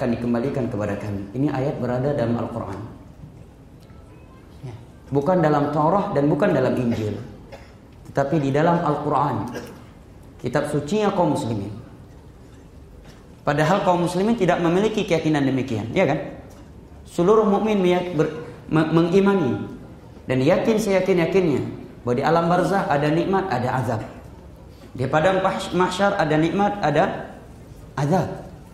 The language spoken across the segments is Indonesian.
akan dikembalikan kepada kami. Ini ayat berada dalam Al-Quran, bukan dalam Taurat dan bukan dalam Injil, tetapi di dalam Al-Quran, kitab sucinya kaum muslimin. Padahal kaum muslimin tidak memiliki keyakinan demikian, ya kan? Seluruh mukmin mengimani dan yakin seyakin-yakinnya bahwa di alam barzakh ada nikmat, ada azab. Di padang mahsyar ada nikmat, ada azab.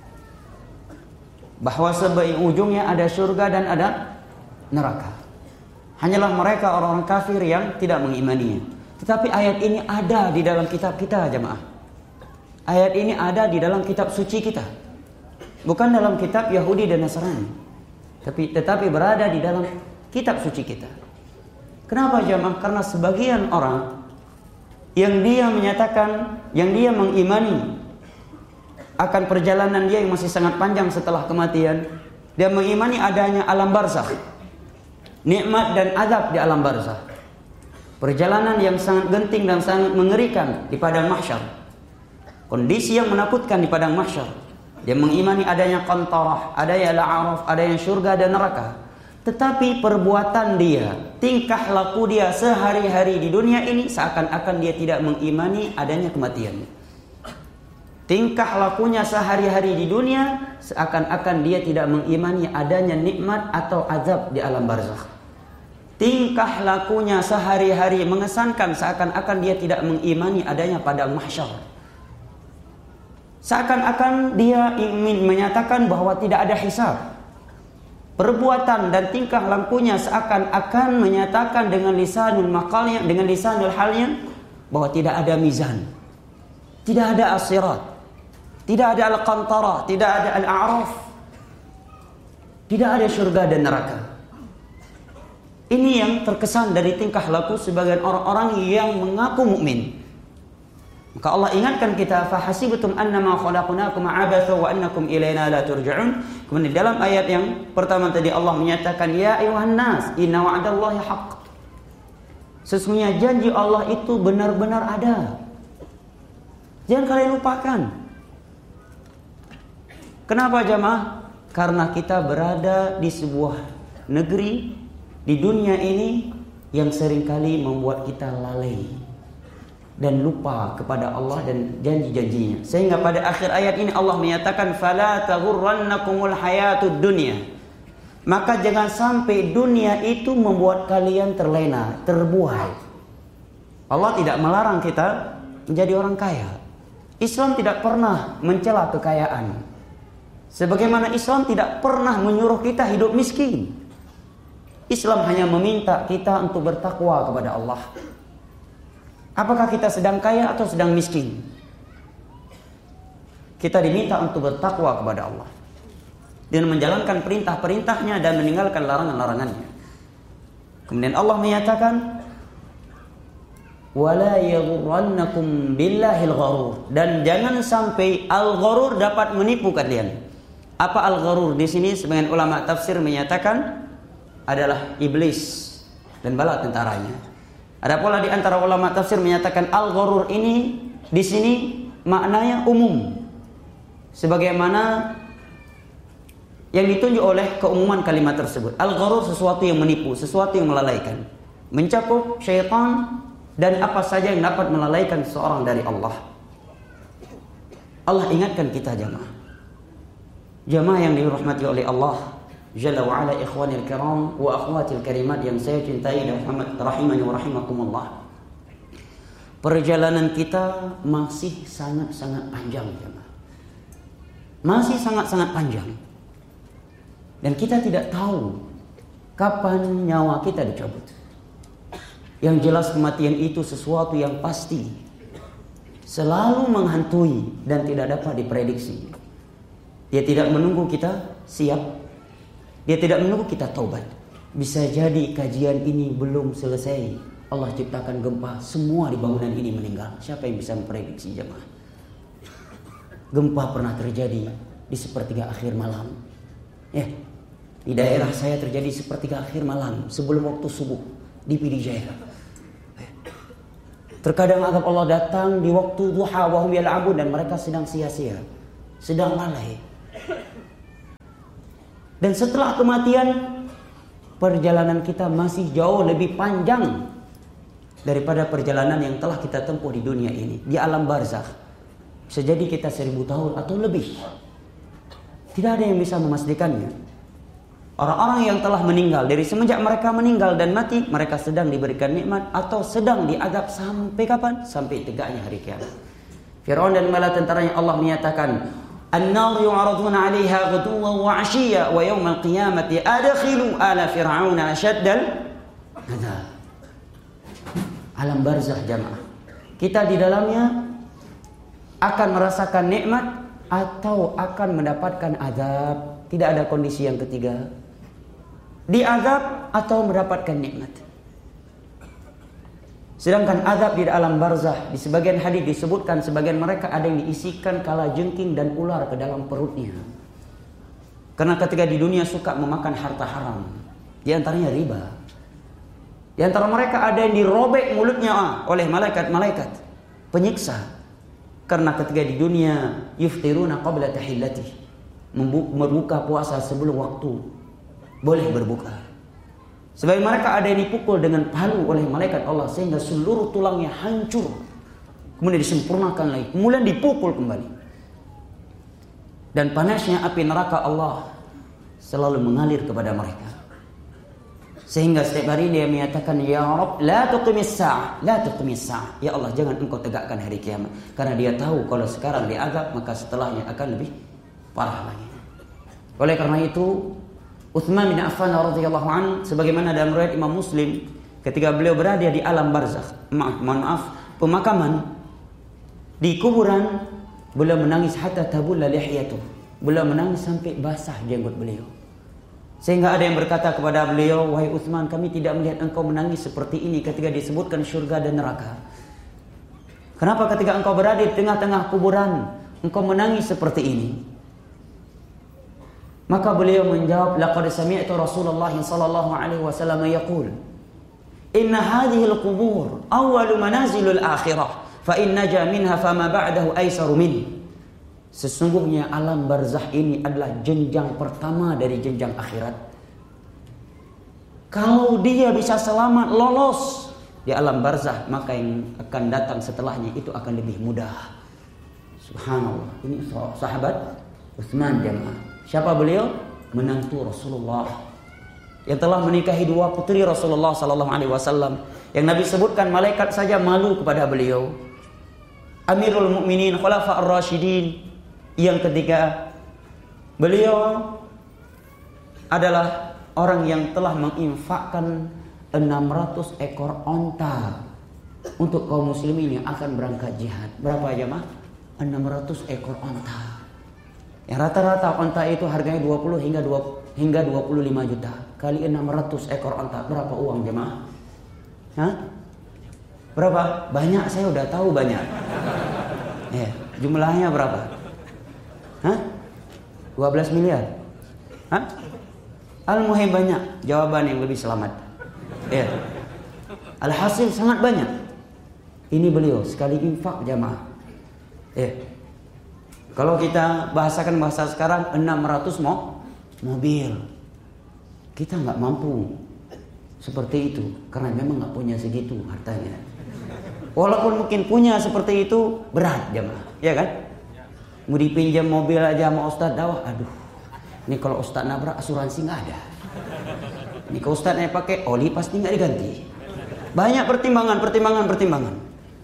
Bahwa sebaik ujungnya ada surga dan ada neraka. Hanyalah mereka orang-orang kafir yang tidak mengimaninya. Tetapi ayat ini ada di dalam kitab kita, jemaah. Ayat ini ada di dalam kitab suci kita. Bukan dalam kitab Yahudi dan Nasrani. Tetapi berada di dalam kitab suci kita. Kenapa jemaah? Karena sebagian orang yang dia menyatakan, yang dia mengimani akan perjalanan dia yang masih sangat panjang setelah kematian. Dia mengimani adanya alam barzakh, nikmat dan azab di alam barzakh. Perjalanan yang sangat genting dan sangat mengerikan di padang mahsyar. Kondisi yang menakutkan di padang mahsyar. Dia mengimani adanya qantarah, adanya la'araf, adanya surga dan neraka. Tetapi perbuatan dia, tingkah laku dia sehari-hari di dunia ini seakan-akan dia tidak mengimani adanya kematian. Tingkah lakunya sehari-hari di dunia seakan-akan dia tidak mengimani adanya nikmat atau azab di alam barzakh. Tingkah lakunya sehari-hari mengesankan seakan-akan dia tidak mengimani adanya padang mahsyar. Seakan-akan dia ingin menyatakan bahwa tidak ada hisab. Perbuatan dan tingkah lakunya seakan-akan menyatakan dengan lisanul maqalnya, dengan lisanul halnya, bahwa tidak ada mizan, tidak ada as-sirat, tidak ada al-qantarah, tidak ada al-a'raf, tidak ada surga dan neraka. Ini yang terkesan dari tingkah laku sebagian orang-orang yang mengaku mukmin. Maka Allah ingatkan kita, fahasibtum annama khalaqnakum abatha wa annakum ilaina la turja'un. Kemudian dalam ayat yang pertama tadi Allah menyatakan, ya ayuhan nas inna wa'dallahi haqq. Sesungguhnya janji Allah itu benar-benar ada. Jangan kalian lupakan. Kenapa jamaah? Karena kita berada di sebuah negeri di dunia ini yang seringkali membuat kita lalai dan lupa kepada Allah dan janji-janjinya. Sehingga pada akhir ayat ini Allah menyatakan, fala taghurrannakumul hayatud dunya. Maka jangan sampai dunia itu membuat kalian terlena, terbuai. Allah tidak melarang kita menjadi orang kaya. Islam tidak pernah mencela kekayaan. Sebagaimana Islam tidak pernah menyuruh kita hidup miskin. Islam hanya meminta kita untuk bertakwa kepada Allah. Apakah kita sedang kaya atau sedang miskin? Kita diminta untuk bertakwa kepada Allah dan menjalankan perintah-perintahnya dan meninggalkan larangan-larangannya. Kemudian Allah menyatakan, wala yaghurrannakum billahil gharur. Dan jangan sampai al-gharur dapat menipu kalian. Apa al-gharur? Di sini sebagian ulama tafsir menyatakan adalah iblis dan bala tentaranya. Ada pula di antara ulama tafsir menyatakan al-gharur ini di sini maknanya umum, sebagaimana yang ditunjuk oleh keumuman kalimat tersebut. Al-gharur sesuatu yang menipu, sesuatu yang melalaikan, mencakup syaitan dan apa saja yang dapat melalaikan seseorang dari Allah. Allah ingatkan kita jamaah yang dirahmati oleh Allah Jalla wa ala, ikhwanil kiram wa akhwatil karimat yang saya cintai dan rahimani wa rahimakumullah. Perjalanan kita masih sangat-sangat panjang, jemaah. Masih sangat-sangat panjang. Dan kita tidak tahu kapan nyawa kita dicabut. Yang jelas kematian itu sesuatu yang pasti, selalu menghantui dan tidak dapat diprediksi. Dia tidak menunggu kita siap. Dia tidak menunggu kita taubat. Bisa jadi kajian ini belum selesai, Allah ciptakan gempa, semua di bangunan ini meninggal. Siapa yang bisa memprediksi, jemaah? Gempa pernah terjadi di sepertiga akhir malam. Di daerah saya terjadi sepertiga akhir malam sebelum waktu subuh di Pidijaya. Terkadang azab Allah datang di waktu duha wahum yal'abun dan mereka sedang sia-sia, sedang lalai. Dan setelah kematian, perjalanan kita masih jauh lebih panjang daripada perjalanan yang telah kita tempuh di dunia ini, di alam barzakh. Bisa jadi kita 1000 tahun atau lebih. Tidak ada yang bisa memastikannya. Orang-orang yang telah meninggal, dari semenjak mereka meninggal dan mati, mereka sedang diberikan nikmat atau sedang diazab sampai kapan? Sampai tegaknya hari kiamat. Firaun dan bala tentaranya Allah menyatakan, "An-nar yu'raduna 'alaiha ghuduwwan wa 'ashiyya wa yawmal qiyamati adkhilu ala fir'auna ashaddal 'adzab." Alam barzakh jamaah. Kita di dalamnya akan merasakan nikmat atau akan mendapatkan azab. Tidak ada kondisi yang ketiga. Diazab atau mendapatkan nikmat. Sedangkan azab di alam barzakh, di sebagian hadis disebutkan sebagian mereka ada yang diisikan kalajengking dan ular ke dalam perutnya. Karena ketika di dunia suka memakan harta haram, di antaranya riba. Di antara mereka ada yang dirobek mulutnya oleh malaikat-malaikat penyiksa. Karena ketika di dunia yuftiruna qabla tahillati, membuka puasa sebelum waktu boleh berbuka. Sebab mereka ada yang dipukul dengan palu oleh malaikat Allah sehingga seluruh tulangnya hancur. Kemudian disempurnakan lagi, kemudian dipukul kembali. Dan panasnya api neraka Allah selalu mengalir kepada mereka. Sehingga setiap hari dia menyatakan, "Ya Rabb, la tuqimis sa'ah, la tuqimis sa'ah." Ya Allah, jangan engkau tegakkan hari kiamat. Karena dia tahu kalau sekarang diazab, maka setelahnya akan lebih parah lagi. Oleh karena itu, Utsman bin Affan radhiyallahu anhu, sebagaimana dalam riwayat Imam Muslim, ketika beliau berada di alam barzakh, pemakaman di kuburan, beliau menangis hatta tabulla lihiyatuh. Beliau menangis sampai basah jenggot beliau. Sehingga ada yang berkata kepada beliau, "Wahai Utsman, kami tidak melihat engkau menangis seperti ini ketika disebutkan syurga dan neraka. Kenapa ketika engkau berada di tengah-tengah kuburan, engkau menangis seperti ini?" Maka beliau menjawab, "Laqad sami'tu Rasulullah sallallahu alaihi wasallam yaqul, inna hadhihi al-qubur awwalu manazilul akhirah, fa in naja minha fama ba'dahu aisaru min." Sesungguhnya alam barzakh ini adalah jenjang pertama dari jenjang akhirat. Kalau dia bisa selamat lolos di alam barzakh, maka yang akan datang setelahnya itu akan lebih mudah. Subhanallah. Ini sahabat Utsman jemaah. Siapa beliau? Menantu Rasulullah yang telah menikahi 2 putri Rasulullah sallallahu alaihi wasallam. Yang Nabi sebutkan malaikat saja malu kepada beliau. Amirul Mukminin, Khulafa ar-Rasyidin. Yang ketiga, beliau adalah orang yang telah menginfakkan 600 ekor onta untuk kaum muslimin yang akan berangkat jihad. Berapa jemaah? 600 ekor onta. Yang rata-rata onta itu harganya 20 hingga 25 juta. Kali 600 ekor onta, berapa uang jemaah? Hah? Berapa? Banyak, saya udah tahu banyak. Ya, jumlahnya berapa? Hah? 12 miliar? Hah? Al-muhim banyak. Jawaban yang lebih selamat. Ya. Alhasil sangat banyak. Ini beliau sekali infak jamaah. Ya. Kalau kita bahasakan bahasa sekarang 600 mobil. Kita nggak mampu seperti itu karena memang nggak punya segitu hartanya. Walaupun mungkin punya seperti itu, berat jamaah, ya kan? Mau dipinjam mobil aja sama Ustadz dakwah, aduh. Ini kalau Ustadz nabrak asuransi nggak ada. Ini kalau Ustadznya pakai oli pasti nggak diganti. Banyak pertimbangan.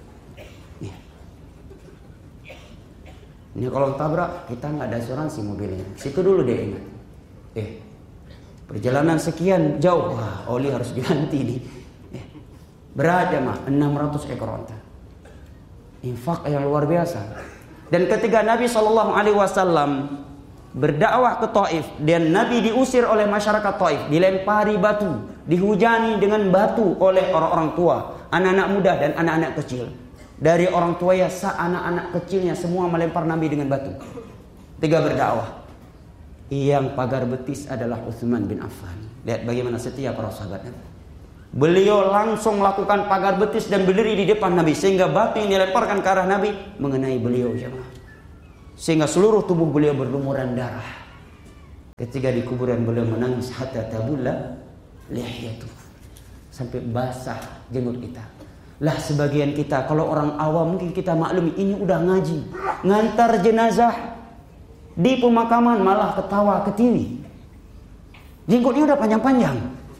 Ini kalau tabrak kita nggak ada asuransi mobilnya. Situ dulu deh ingat. Perjalanan sekian jauh, wah, oli harus diganti nih. Berat ya mah, 600 ekor onta. Infak yang luar biasa. Dan ketika Nabi SAW berdakwah ke Taif dan Nabi diusir oleh masyarakat Taif, dilempari batu, dihujani dengan batu oleh orang-orang tua, anak-anak muda dan anak-anak kecil. Dari orang tua ya, anak-anak kecilnya semua melempar Nabi dengan batu. 3 berdakwah. Yang pagar betis adalah Utsman bin Affan. Lihat bagaimana setia para sahabatnya. Beliau langsung melakukan pagar betis dan berdiri di depan Nabi sehingga batu yang dilemparkan ke arah Nabi mengenai beliau jemaah. Sehingga seluruh tubuh beliau berlumuran darah. Ketika di kuburan beliau menangis hatta tabulla lihyatu, sampai basah jenggot kita. Lah sebagian kita kalau orang awam mungkin kita maklumi ini udah ngaji, ngantar jenazah di pemakaman malah ketawa ketiwi. Jenggotnya udah panjang-panjang.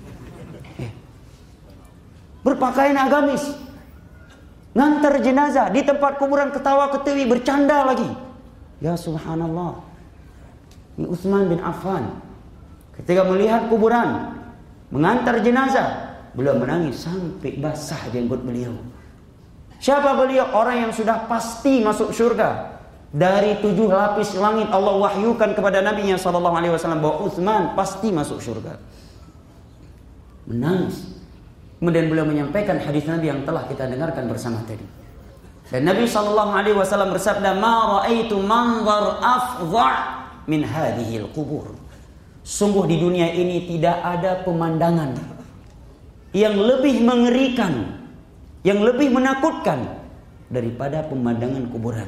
Berpakaian agamis. Ngantar jenazah di tempat kuburan ketawa ketiwi, bercanda lagi. Ya subhanallah. Ini Utsman bin Affan ketika melihat kuburan mengantar jenazah, beliau menangis sampai basah jenggot beliau. Siapa beliau? Orang yang sudah pasti masuk surga. Dari 7 lapis langit Allah wahyukan kepada Nabi-Nya SAW bahwa Utsman pasti masuk surga. Menangis. Kemudian beliau menyampaikan hadis Nabi yang telah kita dengarkan bersama tadi. Dan Nabi SAW bersabda, "Ma ra'aitu manzar afdha' min hadhil qubur." Sungguh di dunia ini tidak ada pemandangan yang lebih mengerikan, yang lebih menakutkan daripada pemandangan kuburan.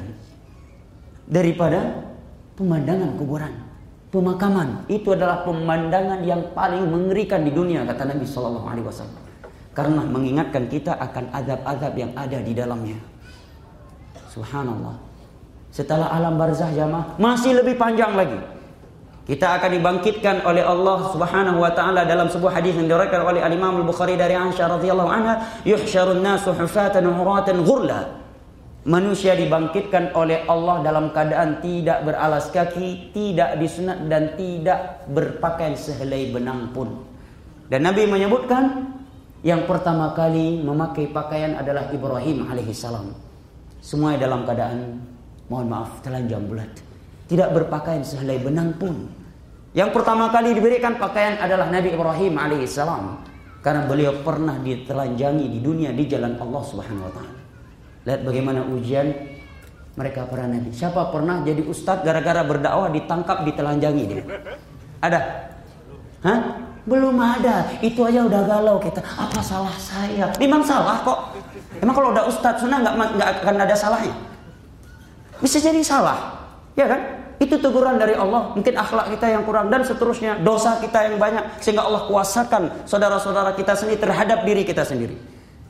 Daripada pemandangan kuburan. Pemakaman itu adalah pemandangan yang paling mengerikan di dunia, kata Nabi SAW. Karena mengingatkan kita akan azab-azab yang ada di dalamnya. Subhanallah. Setelah alam barzah jamaah masih lebih panjang lagi. Kita akan dibangkitkan oleh Allah Subhanahu wa taala dalam sebuah hadis yang diriwayatkan oleh Al-Imam Al-Bukhari dari Aisyah radhiyallahu anha, yuhsyarun nasu hufatan uratan ghurla. Manusia dibangkitkan oleh Allah dalam keadaan tidak beralas kaki, tidak disunat dan tidak berpakaian sehelai benang pun. Dan Nabi menyebutkan yang pertama kali memakai pakaian adalah Ibrahim alaihissalam. Semua dalam keadaan, mohon maaf, telanjang bulat, tidak berpakaian sehelai benang pun. Yang pertama kali diberikan pakaian adalah Nabi Ibrahim alaihissalam, karena beliau pernah ditelanjangi di dunia di jalan Allah Subhanahu wa taala. Lihat bagaimana ujian mereka para nabi. Siapa pernah jadi ustadz gara-gara berdakwah ditangkap ditelanjangi dia? Ada? Hah? Belum ada. Itu aja udah galau kita. Apa salah saya? Memang salah kok. Emang kalau udah ustadz sunnah nggak akan ada salahnya? Bisa jadi salah, ya kan? Itu teguran dari Allah. Mungkin akhlak kita yang kurang dan seterusnya, dosa kita yang banyak, sehingga Allah kuasakan saudara-saudara kita sendiri terhadap diri kita sendiri.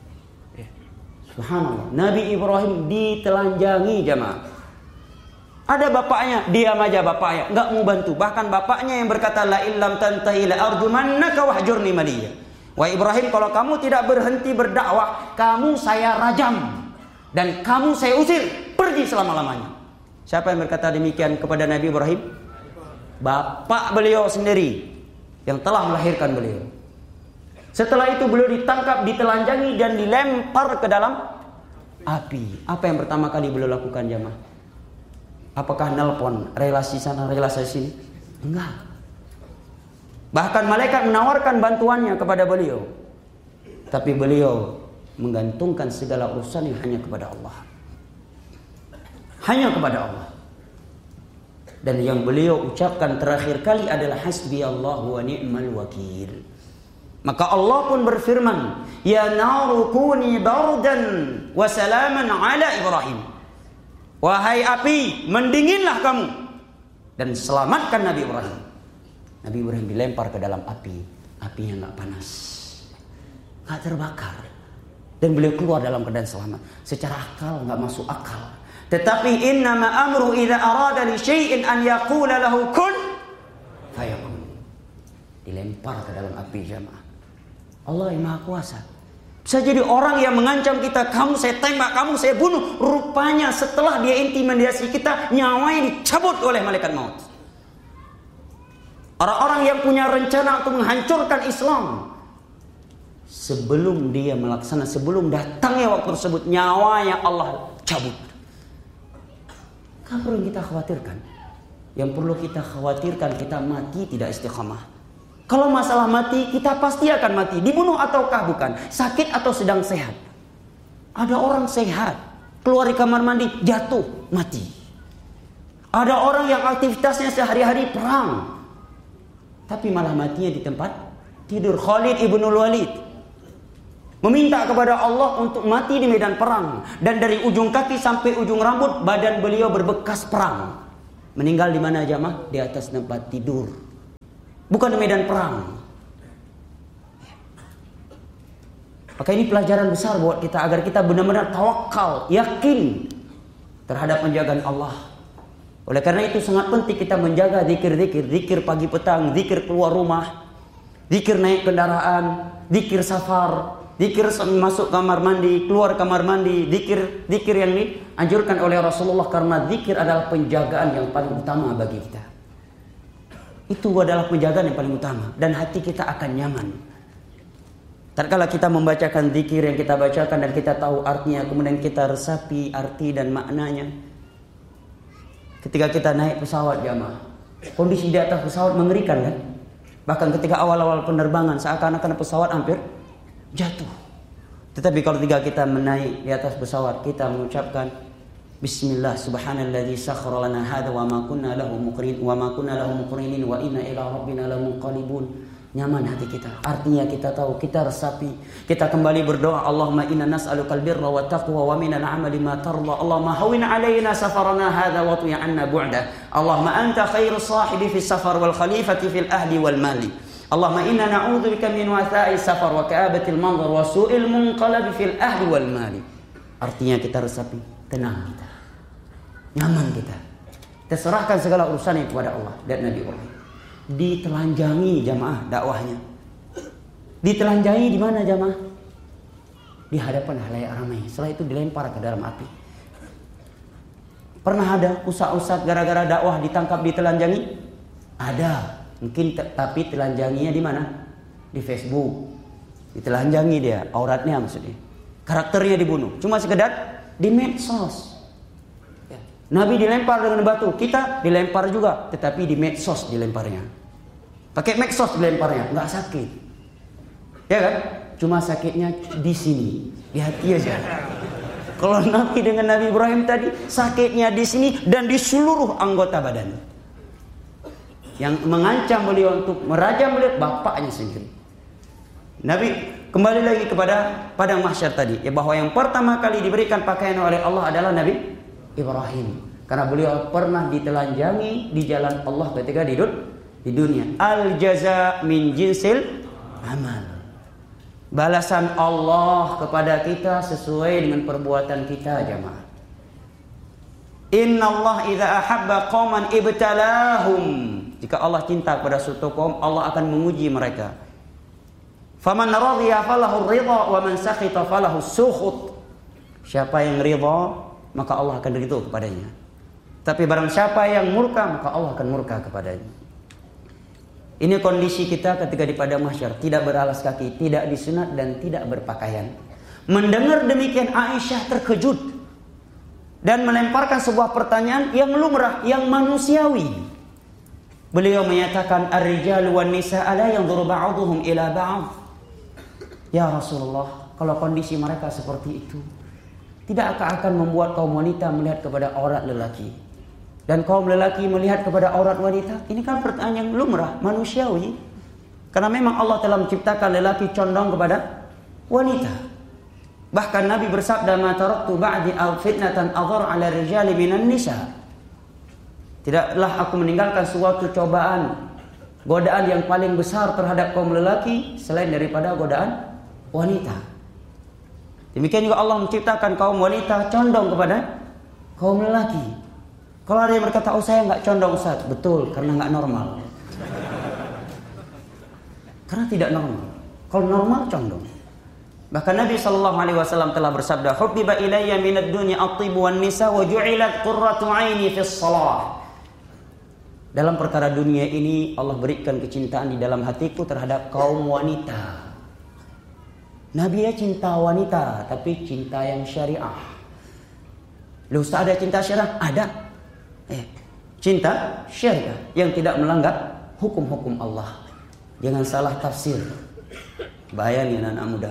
Subhanallah. Nabi Ibrahim ditelanjangi jamaah. Ada bapaknya, diam aja bapaknya, enggak mau bantu. Bahkan bapaknya yang berkata, la illam tantahi la arjumannaka wahjurni maliya. Wahai Ibrahim, kalau kamu tidak berhenti berdakwah, kamu saya rajam dan kamu saya usir, pergi selama-lamanya. Siapa yang berkata demikian kepada Nabi Ibrahim? Bapak beliau sendiri yang telah melahirkan beliau. Setelah itu beliau ditangkap, ditelanjangi dan dilempar ke dalam api. Apa yang pertama kali beliau lakukan jamaah? Apakah nelpon relasi sana, relasi sini? Enggak. Bahkan malaikat menawarkan bantuannya kepada beliau. Tapi beliau menggantungkan segala urusannya hanya kepada Allah. Hanya kepada Allah. Dan yang beliau ucapkan terakhir kali adalah hasbiyallahu wa ni'mal wakil. Maka Allah pun berfirman, ya naru kuni bardan wa salaman ala Ibrahim. Wahai api, mendinginlah kamu dan selamatkan Nabi Ibrahim. Nabi Ibrahim dilempar ke dalam api. Apinya enggak panas, enggak terbakar, dan beliau keluar dalam keadaan selamat. Secara akal enggak masuk akal. Tetapi innama amru idza arada li syai'in an yaqula lahu kun fayakun. Dilempar ke dalam api jamaah. Allah yang Maha Kuasa. Bisa jadi orang yang mengancam kita, kamu saya tembak, kamu saya bunuh. Rupanya setelah dia intimidasi kita, nyawanya dicabut oleh malaikat maut. Orang-orang yang punya rencana untuk menghancurkan Islam, sebelum dia melaksanakan, sebelum datangnya waktu tersebut, nyawanya Allah cabut. Apa perlu kita khawatirkan? Yang perlu kita khawatirkan, kita mati tidak istiqamah. Kalau masalah mati, kita pasti akan mati. Dibunuh ataukah bukan? Sakit atau sedang sehat? Ada orang sehat, keluar di kamar mandi, jatuh, mati. Ada orang yang aktivitasnya sehari-hari perang, tapi malah matinya di tempat tidur. Khalid ibnul Walid meminta kepada Allah untuk mati di medan perang. Dan dari ujung kaki sampai ujung rambut, badan beliau berbekas perang. Meninggal di mana jamaah? Di atas tempat tidur. bukan di medan perang. Maka ini pelajaran besar buat kita agar kita benar-benar tawakal, yakin terhadap penjagaan Allah. Oleh karena itu sangat penting kita menjaga zikir-zikir, zikir pagi petang, zikir keluar rumah, zikir naik kendaraan, zikir safar, zikir masuk kamar mandi, keluar kamar mandi, zikir yang dianjurkan oleh Rasulullah, karena zikir adalah penjagaan yang paling utama bagi kita. Itu adalah penjagaan yang paling utama dan hati kita akan nyaman. Tatkala kita membacakan zikir yang kita bacakan dan kita tahu artinya, kemudian kita resapi arti dan maknanya. Ketika kita naik pesawat jamaah, kondisi di atas pesawat mengerikan kan? Bahkan ketika awal-awal penerbangan seakan-akan pesawat hampir jatuh. Tetapi kalau ketika kita menaik di atas pesawat, kita mengucapkan Bismillah subhanalladzi sakhkhara lana hadza wa ma kunna lahu muqrinin wa inna ila rabbina lamunqalibun. Nyaman hati kita. Artinya kita tahu, kita resapi, kita kembali berdoa, Allahumma inna nas'alukal birra wa taqwa wa minal amali ma tarda. Allahumma hawwin 'alaina safarana hadza wa tu'i 'anna bu'da. Allahumma anta khairus sahibi fis safar wal khalifati fil ahli wal mali. Allahumma inna na'udzubika min watha'i safar wa ka'abatil manzar wa su'il munqalab fil ahli wal mali. Artinya kita resapi, tenang kita, nyaman kita. Kita serahkan segala urusannya kepada Allah dan Nabi Ibrahim. Ditelanjangi jamaah dakwahnya. Ditelanjangi di mana jamaah? Di hadapan halayak ramai. Setelah itu dilempar ke dalam api. Pernah ada ustaz-ustaz gara-gara dakwah ditangkap ditelanjangi? Ada. Mungkin tapi telanjanginya di mana? Di Facebook. Ditelanjangi dia, auratnya maksudnya. Karakternya dibunuh. Cuma sekedar di medsos. Nabi dilempar dengan batu, kita dilempar juga, tetapi di medsos dilemparnya. Pakai medsos dilemparnya, nggak sakit, ya kan? Cuma sakitnya di sini, di hati aja. Kalau Nabi dengan Nabi Ibrahim tadi, sakitnya di sini dan di seluruh anggota badan. Yang mengancam beliau untuk merajam beliau bapaknya sendiri. Nabi kembali lagi kepada padang mahsyar tadi, ya, bahwa yang pertama kali diberikan pakaian oleh Allah adalah Nabi Ibrahim, karena beliau pernah ditelanjangi di jalan Allah ketika di dunia. Al jaza min jinsil amal. Balasan Allah kepada kita sesuai dengan perbuatan kita jamaah. Inna Allah idza ahabba qauman ibtalahum. Jika Allah cinta kepada suatu kaum, Allah akan menguji mereka. Faman radiya falahu ridha wa man sakhita falahu sukhut. Siapa yang ridha, maka Allah akan ridho kepadanya. Tapi barang siapa yang murka, maka Allah akan murka kepadanya. Ini kondisi kita ketika di padang mahsyar, tidak beralas kaki, tidak disunat dan tidak berpakaian. Mendengar demikian Aisyah terkejut dan melemparkan sebuah pertanyaan yang lumrah, yang manusiawi. Beliau menyatakan ar-rijalu wan nisaa la yanzuru ba'dhum ila ba'd. Ya Rasulullah, kalau kondisi mereka seperti itu, tidakkah akan membuat kaum wanita melihat kepada aurat lelaki dan kaum lelaki melihat kepada aurat wanita? Ini kan pertanyaan yang lumrah, manusiawi. Karena memang Allah telah menciptakan lelaki condong kepada wanita. Bahkan Nabi bersabda, "Ma taraktu ba'di fitnatan adhar 'ala rijali minan nisa." Tidaklah aku meninggalkan suatu cobaan, godaan yang paling besar terhadap kaum lelaki selain daripada godaan wanita. Demikian juga Allah menciptakan kaum wanita condong kepada kaum lelaki. Kalau ada yang berkata, oh saya nggak condong Ustaz, betul, karena nggak normal. Karena tidak normal. Kalau normal condong. Bahkan Nabi SAW telah bersabda, "Hubbiba ilayya minad dunya at-tibu wan nisa wa ju'ilat qurratu 'aini fis shalah." Dalam perkara dunia ini Allah berikan kecintaan di dalam hatiku terhadap kaum wanita. Nabi ya cinta wanita, tapi cinta yang syariah. Loh Ustaz, ada cinta syariah? Ada. Cinta syariah yang tidak melanggar hukum-hukum Allah. Jangan salah tafsir. Bahaya nih anak muda.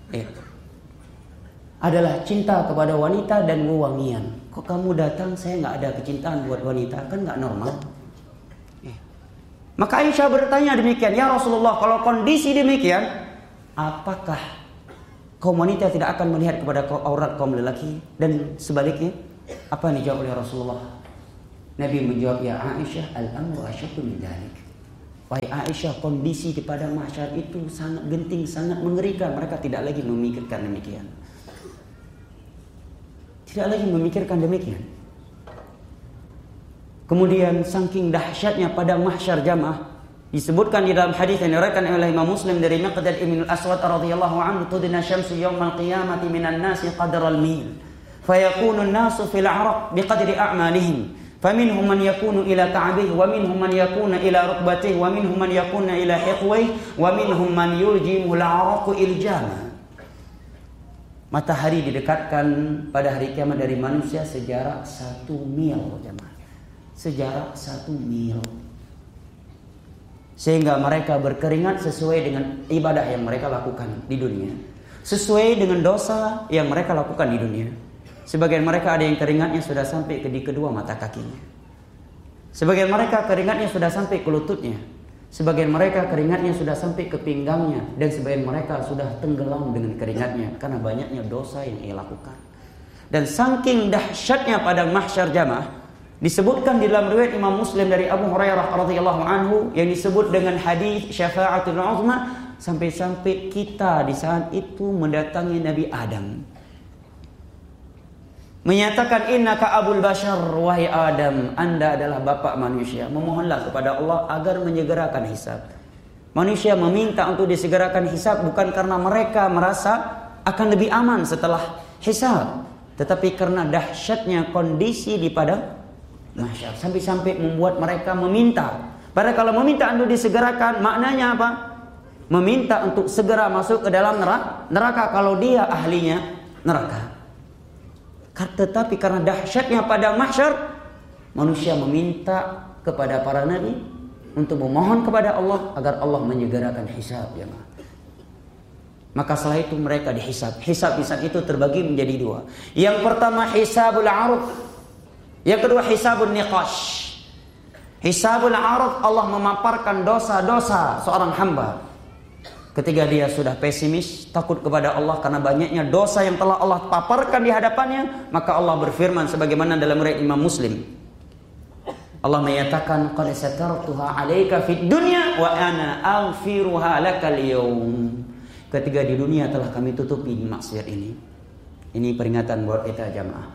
Adalah cinta kepada wanita dan wewangian. Kok kamu datang saya nggak ada kecintaan buat wanita? Kan nggak normal. Maka Aisyah bertanya demikian, ya Rasulullah, kalau kondisi demikian, apakah kaum wanita tidak akan melihat kepada aurat kaum lelaki dan sebaliknya? Apa yang dijawab oleh Rasulullah? Nabi menjawab, ya Aisyah, al-amru asyaddu min dzalik. Wahai Aisyah, kondisi di padang mahsyar itu sangat genting, sangat mengerikan. Mereka tidak lagi memikirkan demikian. Tidak lagi memikirkan demikian. Kemudian saking dahsyatnya padang mahsyar jamaah, disebutkan di dalam hadis yang diriwayatkan oleh Imam Muslim dari Miqdad ibn al-Aswad radhiyallahu anhu, tudna syamsu yaumal qiyamati minan nasi qadral mil, fayakunu an-nasu fil 'araq biqadri a'malihim, faminhum man yakunu ila ka'bihi wa minhum man yakunu ila rukbatihi wa minhum man yakunu ila hiqwihi wa minhum man yuljimu al-'araqu iljama. Matahari didekatkan pada hari kiamat dari manusia sejarak 1 mil jemaah. Sejarak 1 mil. Sehingga mereka berkeringat sesuai dengan ibadah yang mereka lakukan di dunia, sesuai dengan dosa yang mereka lakukan di dunia. Sebagian mereka ada yang keringatnya sudah sampai di kedua mata kakinya. Sebagian mereka keringatnya sudah sampai ke lututnya. Sebagian mereka keringatnya sudah sampai ke pinggangnya. Dan sebagian mereka sudah tenggelam dengan keringatnya karena banyaknya dosa yang ia lakukan. Dan saking dahsyatnya padang mahsyar jamaah, disebutkan di dalam riwayat Imam Muslim dari Abu Hurairah radhiyallahu anhu yang disebut dengan hadis syafa'atul uzma, sampai-sampai kita di saat itu mendatangi Nabi Adam, menyatakan innaka abul bashar, wahai Adam, Anda adalah bapak manusia. Memohonlah kepada Allah agar menyegerakan hisab. Manusia meminta untuk disegerakan hisab bukan karena mereka merasa akan lebih aman setelah hisab, tetapi karena dahsyatnya kondisi di padang mahsyar, sampai-sampai membuat mereka meminta. Padahal kalau meminta untuk disegerakan, maknanya apa? Meminta untuk segera masuk ke dalam neraka kalau dia ahlinya neraka. Tetapi karena dahsyatnya padang mahsyar, manusia meminta kepada para nabi untuk memohon kepada Allah agar Allah menyegerakan hisab jemaah. Maka setelah itu mereka dihisab. Hisab itu terbagi menjadi 2. Yang pertama hisabul 'arud. Yang kedua hisabun niqash. Hisabul 'arud, Allah memaparkan dosa-dosa seorang hamba. Ketika dia sudah pesimis, takut kepada Allah karena banyaknya dosa yang telah Allah paparkan di hadapannya, maka Allah berfirman sebagaimana dalam riwayat Imam Muslim. Allah menyatakan qad satartuha 'alaika fid dunya wa ana aghfiruha lakal yaum. Ketika di dunia telah kami tutupi maksiat ini. Ini peringatan buat kita jamaah.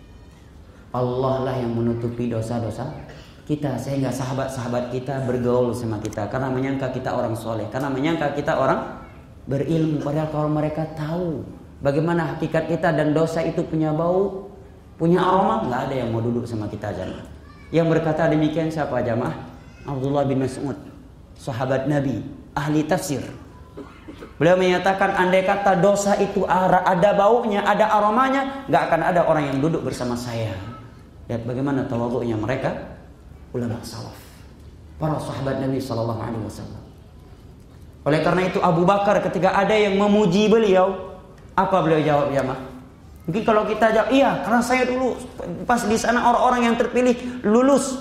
Allah lah yang menutupi dosa-dosa kita, sehingga sahabat-sahabat kita bergaul sama kita karena menyangka kita orang soleh, karena menyangka kita orang berilmu. Padahal kalau mereka tahu bagaimana hakikat kita dan dosa itu punya bau, punya aroma, nggak ada yang mau duduk sama kita jamaah. Yang berkata demikian siapa jamaah? Abdullah bin Mas'ud, sahabat Nabi, ahli tafsir. Beliau menyatakan andai kata dosa itu ada baunya, ada aromanya, nggak akan ada orang yang duduk bersama saya. Lihat bagaimana tawadhu'nya mereka, ulama salaf, para sahabat Nabi sallallahu alaihi wasallam. Oleh karena itu Abu Bakar ketika ada yang memuji beliau, apa beliau jawab jamaah? Mungkin kalau kita jawab, iya karena saya dulu pas di sana orang-orang yang terpilih lulus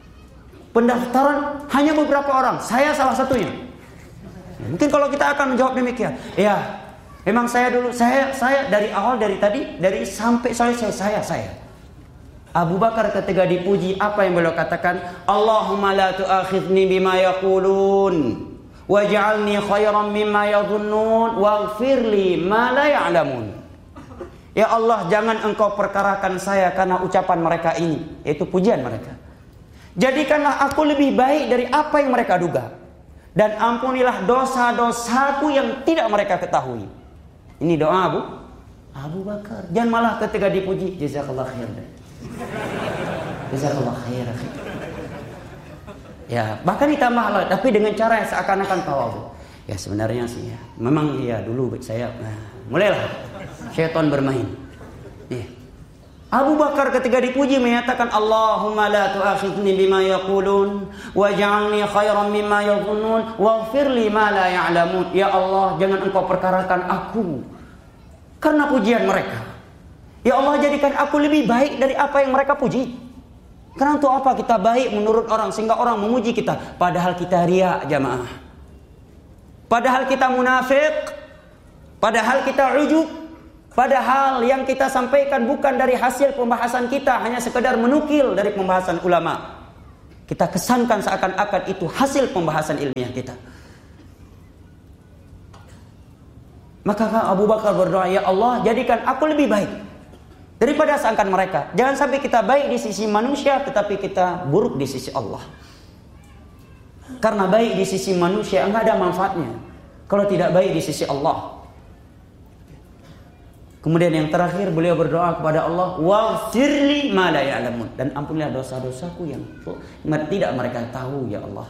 pendaftaran hanya beberapa orang, saya salah satunya. Mungkin kalau kita akan menjawab demikian, ya memang saya dulu, saya dari awal, dari tadi, dari sampai saya. Abu Bakar ketika dipuji, apa yang beliau katakan? Allahumma la tu'akhidni bima yaqulun waj'alni khairan mimma yadhunnun waghfirli ma la ya'lamun. Ya Allah, jangan engkau perkarakan saya karena ucapan mereka ini, yaitu pujian mereka. Jadikanlah aku lebih baik dari apa yang mereka duga, dan ampunilah dosa-dosaku yang tidak mereka ketahui. Ini doa Abu Bakar. Jangan malah ketika dipuji, jazakallah khair. Jazakallah khair. Ya, bahkan ditambah lagi, tapi dengan cara yang seakan-akan tawadhu. Ya sebenarnya sih ya, memang ya dulu saya, mulailah syaitan bermain. Ya. Abu Bakar ketika dipuji menyatakan Allahumma la tu'akhidni bima yaqulun waj'alni khairan mimma yadhunnun waghfirli ma la ya'lamun. Ya Allah, jangan engkau perkarakan aku karena pujian mereka. Ya Allah, jadikan aku lebih baik dari apa yang mereka puji. Karena untuk apa kita baik menurut orang sehingga orang memuji kita, padahal kita riya jamaah. Padahal kita munafik, padahal kita ujub, padahal yang kita sampaikan bukan dari hasil pembahasan kita, hanya sekedar menukil dari pembahasan ulama. Kita kesankan seakan-akan itu hasil pembahasan ilmiah kita. Maka Abu Bakar berdoa, ya Allah, jadikan aku lebih baik daripada seakan mereka. Jangan sampai kita baik di sisi manusia, tetapi kita buruk di sisi Allah. Karena baik di sisi manusia enggak ada manfaatnya kalau tidak baik di sisi Allah. Kemudian yang terakhir beliau berdoa kepada Allah, waghfirli ma la ya'lamun, dan ampunilah dosa-dosaku yang tidak mereka tahu ya Allah.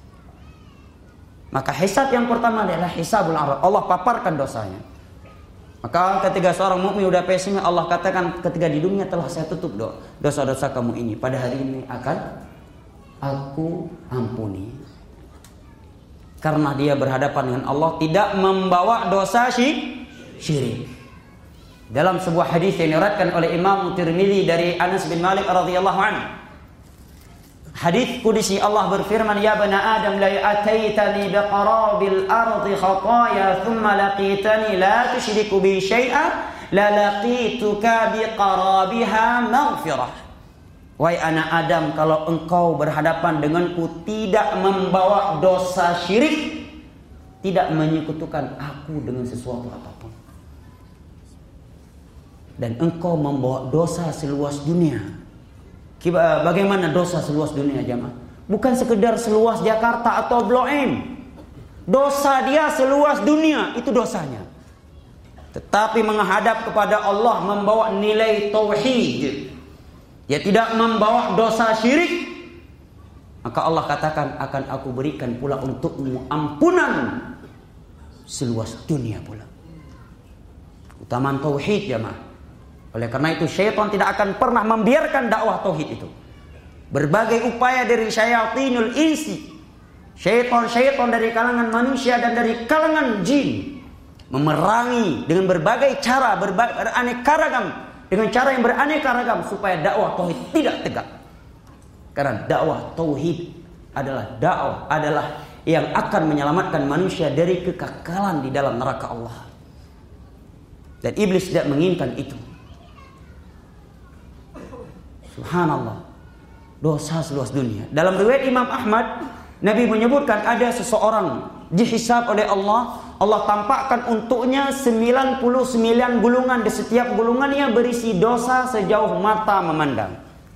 Maka hisab yang pertama adalah hisabul arad. Allah paparkan dosanya. Maka ketika seorang mukmin sudah pesimis, Allah katakan ketika di dunia telah saya tutup dosa-dosa kamu ini, pada hari ini akan aku ampuni. Karena dia berhadapan dengan Allah, tidak membawa dosa syirik. Dalam sebuah hadis yang diriwayatkan oleh Imam Tirmidzi dari Anas bin Malik radhiyallahu anhu, hadis qudsi, Allah berfirman, ya bani Adam, la ataitani biqarabil ardi khataaya thumma laqitani la tusyriku bi syai'a la laqituka biqarabiha maghfirah. Wahai anak Adam, kalau engkau berhadapan denganku tidak membawa dosa syirik, tidak menyekutukan aku dengan sesuatu apapun, dan engkau membawa dosa seluas dunia. Bagaimana dosa seluas dunia, jamaah? Bukan sekedar seluas Jakarta atau Blok M. Dosa dia seluas dunia, itu dosanya. Tetapi menghadap kepada Allah membawa nilai tauhid, dia tidak membawa dosa syirik, maka Allah katakan, akan aku berikan pula untukmu ampunan seluas dunia pula. Utamaan tauhid, jamaah. Oleh karena itu syaitan tidak akan pernah membiarkan dakwah tauhid itu. Berbagai upaya dari syayatinul insi, syaitan dari kalangan manusia dan dari kalangan jin, memerangi dengan berbagai cara, beraneka ragam, dengan cara yang beraneka ragam supaya dakwah tauhid tidak tegak. Karena dakwah tauhid adalah yang akan menyelamatkan manusia dari kekekalan di dalam neraka Allah. Dan iblis tidak menginginkan itu. Subhanallah, dosa seluas dunia. Dalam riwayat Imam Ahmad, Nabi menyebutkan ada seseorang dihisab oleh Allah. Allah tampakkan untuknya 99 gulungan, di setiap gulungannya berisi dosa sejauh mata memandang.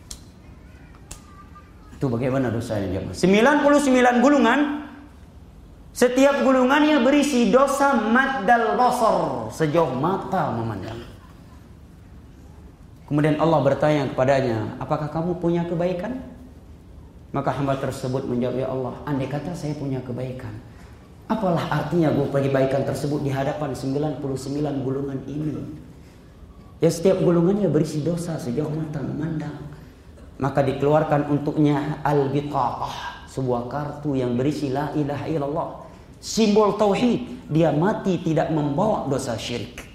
Itu bagaimana dosanya, jemaah? 99 gulungan, setiap gulungannya berisi dosa maddal basar, sejauh mata memandang. Kemudian Allah bertanya kepadanya, apakah kamu punya kebaikan? Maka hamba tersebut menjawab, ya Allah, andai kata saya punya kebaikan, apalah artinya kebaikan tersebut di hadapan 99 gulungan ini? Ya, setiap gulungannya berisi dosa sejauh mata memandang. Maka dikeluarkan untuknya al-biqaqah, sebuah kartu yang berisi la ilaha illallah, simbol tauhid. Dia mati tidak membawa dosa syirik.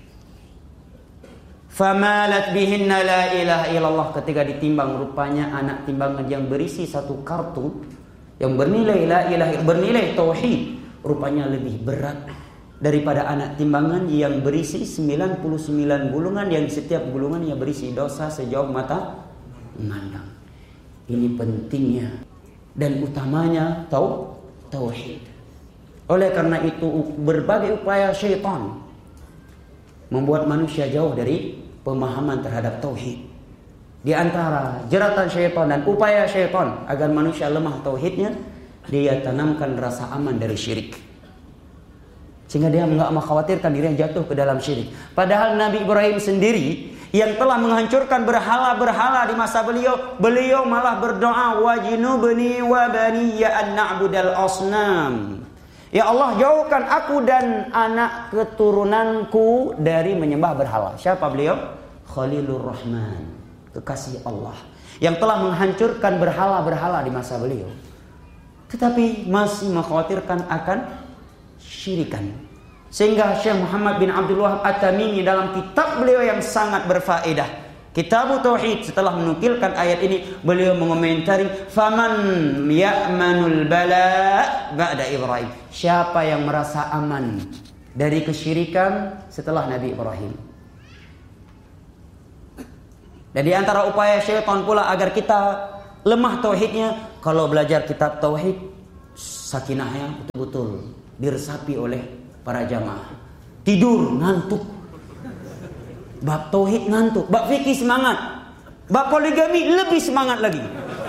Famalat bihinna la ilaha illallah. Ketika ditimbang, rupanya anak timbangan yang berisi satu kartu yang bernilai la ilaha, bernilai tauhid, rupanya lebih berat daripada anak timbangan yang berisi 99 gulungan, yang setiap gulungannya berisi dosa sejauh mata memandang. Ini pentingnya dan utamanya tauhid. Oleh karena itu berbagai upaya syaitan membuat manusia jauh dari pemahaman terhadap tauhid. Di antara jeratan syaitan dan upaya syaitan agar manusia lemah tauhidnya, dia tanamkan rasa aman dari syirik, sehingga dia enggak mengkhawatirkan dirinya jatuh ke dalam syirik. Padahal Nabi Ibrahim sendiri yang telah menghancurkan berhala-berhala di masa beliau malah berdoa, wajnubni wa baniya an na'budal asnam. Ya Allah, jauhkan aku dan anak keturunanku dari menyembah berhala. Siapa beliau? Khalilur Rahman, kekasih Allah, yang telah menghancurkan berhala-berhala di masa beliau, tetapi masih mengkhawatirkan akan syirikan. Sehingga Syekh Muhammad bin Abdul Wahab At-Tamimi dalam kitab beliau yang sangat berfaedah, Kitabut Tauhid, setelah menukilkan ayat ini, beliau mengomentari, faman ya'manul bala ba'da Ibrahim. Siapa yang merasa aman dari kesyirikan setelah Nabi Ibrahim? Dan di antara upaya syaitan pula agar kita lemah tauhidnya, kalau belajar kitab tauhid, sakinahnya betul-betul diresapi oleh para jamaah. Tidur ngantuk. Bab tauhid ngantuk, bab fikih semangat, bab poligami lebih semangat lagi.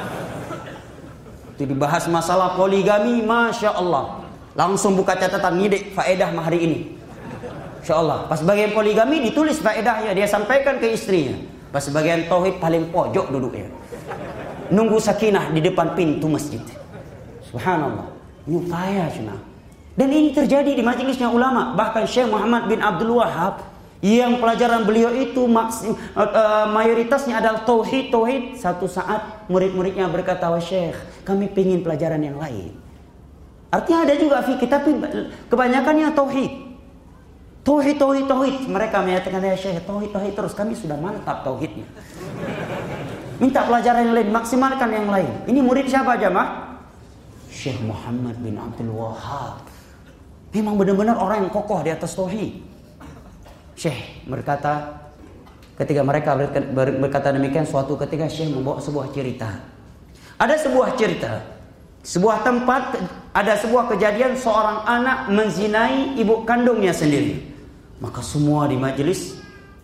Itu dibahas masalah poligami, Masya Allah. Langsung buka catatan, ngidik faedah hari ini. Insya Allah. Pas bagian poligami ditulis faedahnya, dia sampaikan ke istrinya. Pas bagian tauhid paling pojok duduknya. Nunggu sakinah di depan pintu masjid. Subhanallah. Ini upaya cina. Dan ini terjadi di majelisnya ulama. Bahkan Syekh Muhammad bin Abdul Wahab, yang pelajaran beliau itu mayoritasnya adalah tauhid. Satu saat murid-muridnya berkata, "Wah Syekh, kami ingin pelajaran yang lain." Artinya ada juga fikih, tapi kebanyakannya tauhid. Tauhid. Mereka menyatakan, "Ya Syekh, tauhid terus, kami sudah mantap tauhidnya." Minta pelajaran yang lain, maksimalkan yang lain. Ini murid siapa jamaah? Syekh Muhammad bin Abdul Wahab. Memang benar-benar orang yang kokoh di atas tauhid. Syekh berkata, ketika mereka berkata demikian, suatu ketika Syekh membawa sebuah cerita. Ada sebuah cerita, sebuah tempat, ada sebuah kejadian seorang anak menzinai ibu kandungnya sendiri. Maka semua di majelis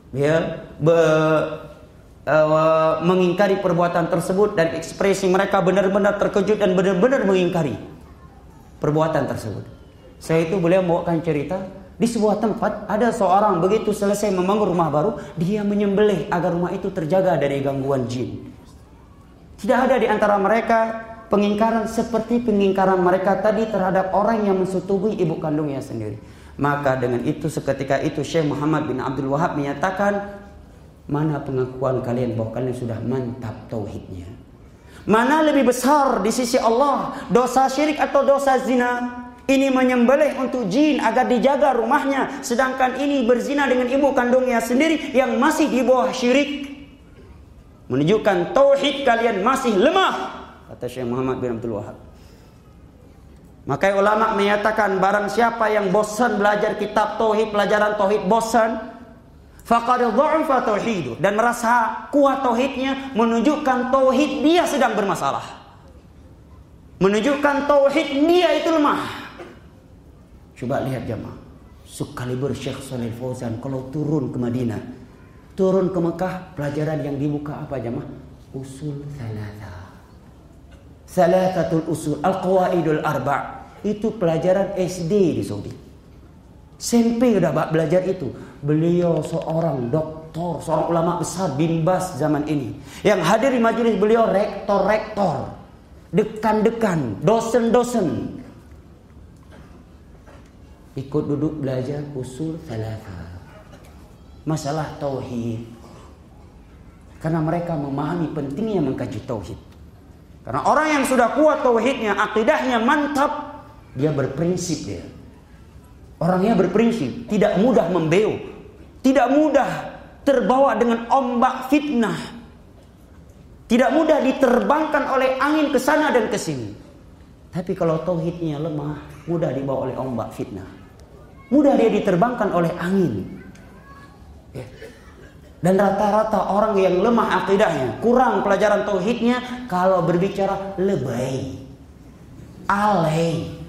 mengingkari perbuatan tersebut, dan ekspresi mereka benar-benar terkejut dan benar-benar mengingkari perbuatan tersebut. Saya itu beliau membawakan cerita, di sebuah tempat ada seorang begitu selesai membangun rumah baru, dia menyembelih agar rumah itu terjaga dari gangguan jin. Tidak ada di antara mereka pengingkaran seperti pengingkaran mereka tadi terhadap orang yang mensetubuhi ibu kandungnya sendiri. Maka dengan itu seketika itu Syekh Muhammad bin Abdul Wahab menyatakan, mana pengakuan kalian bahwa kalian sudah mantap tauhidnya? Mana lebih besar di sisi Allah, dosa syirik atau dosa zina? Ini menyembelih untuk jin agar dijaga rumahnya, sedangkan ini berzina dengan ibu kandungnya sendiri yang masih di bawah syirik. Menunjukkan tauhid kalian masih lemah, kata Syekh Muhammad bin Abdul Wahab. Maka ulama menyatakan, barang siapa yang bosan belajar kitab tauhid, pelajaran tauhid bosan, faqad dha'afa tauhidu, dan merasa kuat tauhidnya, menunjukkan tauhid dia sedang bermasalah, menunjukkan tauhid dia itu lemah. Coba lihat jamaah, sekaliber Syekh Shalih Fauzan kalau turun ke Madinah, turun ke Mekah, pelajaran yang dibuka apa jamaah? Usul Thalathatul usul, al-qawaidul arba'. Itu pelajaran SD di Saudi. SMP udah belajar itu. Beliau seorang doktor, seorang ulama besar, bin Bas zaman ini. Yang hadir di majelis beliau rektor-rektor, dekan-dekan, dosen-dosen. Ikut duduk belajar usul thalatha, masalah tauhid. Karena mereka memahami pentingnya mengkaji tauhid. Karena orang yang sudah kuat tauhidnya, akidahnya mantap, dia berprinsip dia. Orangnya berprinsip, tidak mudah membeu, tidak mudah terbawa dengan ombak fitnah, tidak mudah diterbangkan oleh angin ke sana dan ke sini. Tapi kalau tauhidnya lemah, mudah dibawa oleh ombak fitnah, mudah dia diterbangkan oleh angin. Dan rata-rata orang yang lemah akidahnya, kurang pelajaran tauhidnya, kalau berbicara lebay, alay.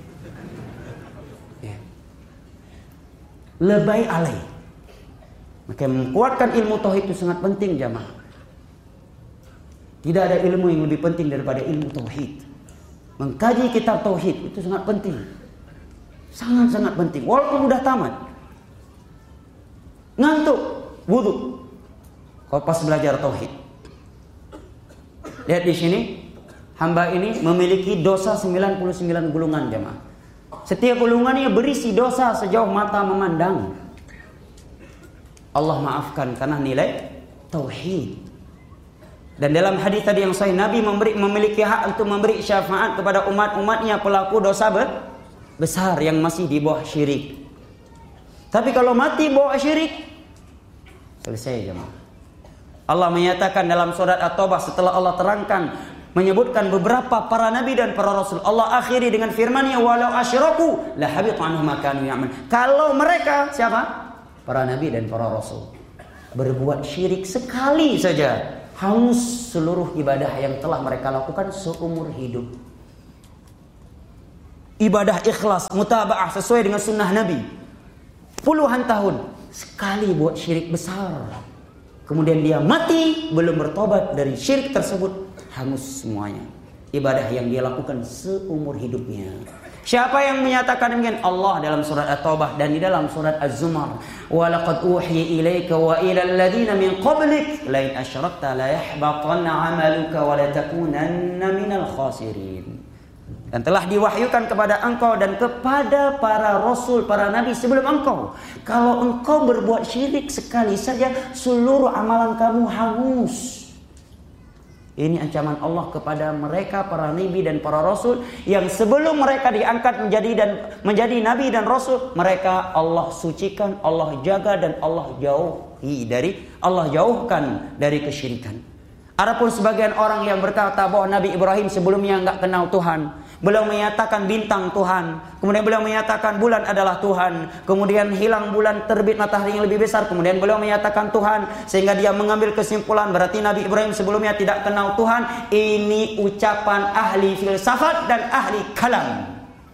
Lebay alay. Maka menguatkan ilmu tauhid itu sangat penting jamaah. Tidak ada ilmu yang lebih penting daripada ilmu tauhid. Mengkaji kitab tauhid itu sangat penting. Sangat-sangat penting. Walaupun udah tamat, ngantuk, wudu, kalau pas belajar tauhid. Lihat di sini, hamba ini memiliki dosa 99 gulungan jemaah. Setiap gulungannya berisi dosa sejauh mata memandang. Allah maafkan karena nilai tauhid. Dan dalam hadis tadi yang sahih, Nabi memiliki hak untuk memberi syafaat kepada umat-umatnya pelaku dosa besar yang masih di bawah syirik. Tapi kalau mati bawah syirik, selesai jemaah. Allah menyatakan dalam surat At-Taubah, setelah Allah terangkan menyebutkan beberapa para nabi dan para rasul, Allah akhiri dengan firman-Nya, walau asyraku la habita anhum ma kanu ya'malun. Kalau mereka siapa? Para nabi dan para rasul berbuat syirik sekali saja, hangus seluruh ibadah yang telah mereka lakukan seumur hidup. Ibadah ikhlas, mutaba'ah sesuai dengan sunnah Nabi. Puluhan tahun sekali buat syirik besar. Kemudian dia mati belum bertobat dari syirik tersebut, hangus semuanya. Ibadah yang dia lakukan seumur hidupnya. Siapa yang menyatakan demikian? Allah dalam surat At-Taubah dan di dalam surat Az-Zumar. Wa laqad uhiya ilaika wa ila alladziina min qablik la in asyrakta la yahbatanna 'amaluka wa la takunanna minal khasirin. Dan telah diwahyukan kepada engkau dan kepada para rasul, para nabi sebelum engkau. Kalau engkau berbuat syirik sekali saja, seluruh amalan kamu hangus. Ini ancaman Allah kepada mereka, para nabi dan para rasul, yang sebelum mereka diangkat menjadi nabi dan rasul, mereka Allah sucikan, Allah jaga, dan Allah jauhkan dari kesyirikan. Adapun sebagian orang yang berkata bahwa Nabi Ibrahim sebelumnya enggak kenal Tuhan, beliau menyatakan bintang Tuhan, kemudian beliau menyatakan bulan adalah Tuhan, kemudian hilang bulan, terbit matahari yang lebih besar, kemudian beliau menyatakan Tuhan, sehingga dia mengambil kesimpulan berarti Nabi Ibrahim sebelumnya tidak kenal Tuhan. Ini ucapan ahli filsafat dan ahli kalam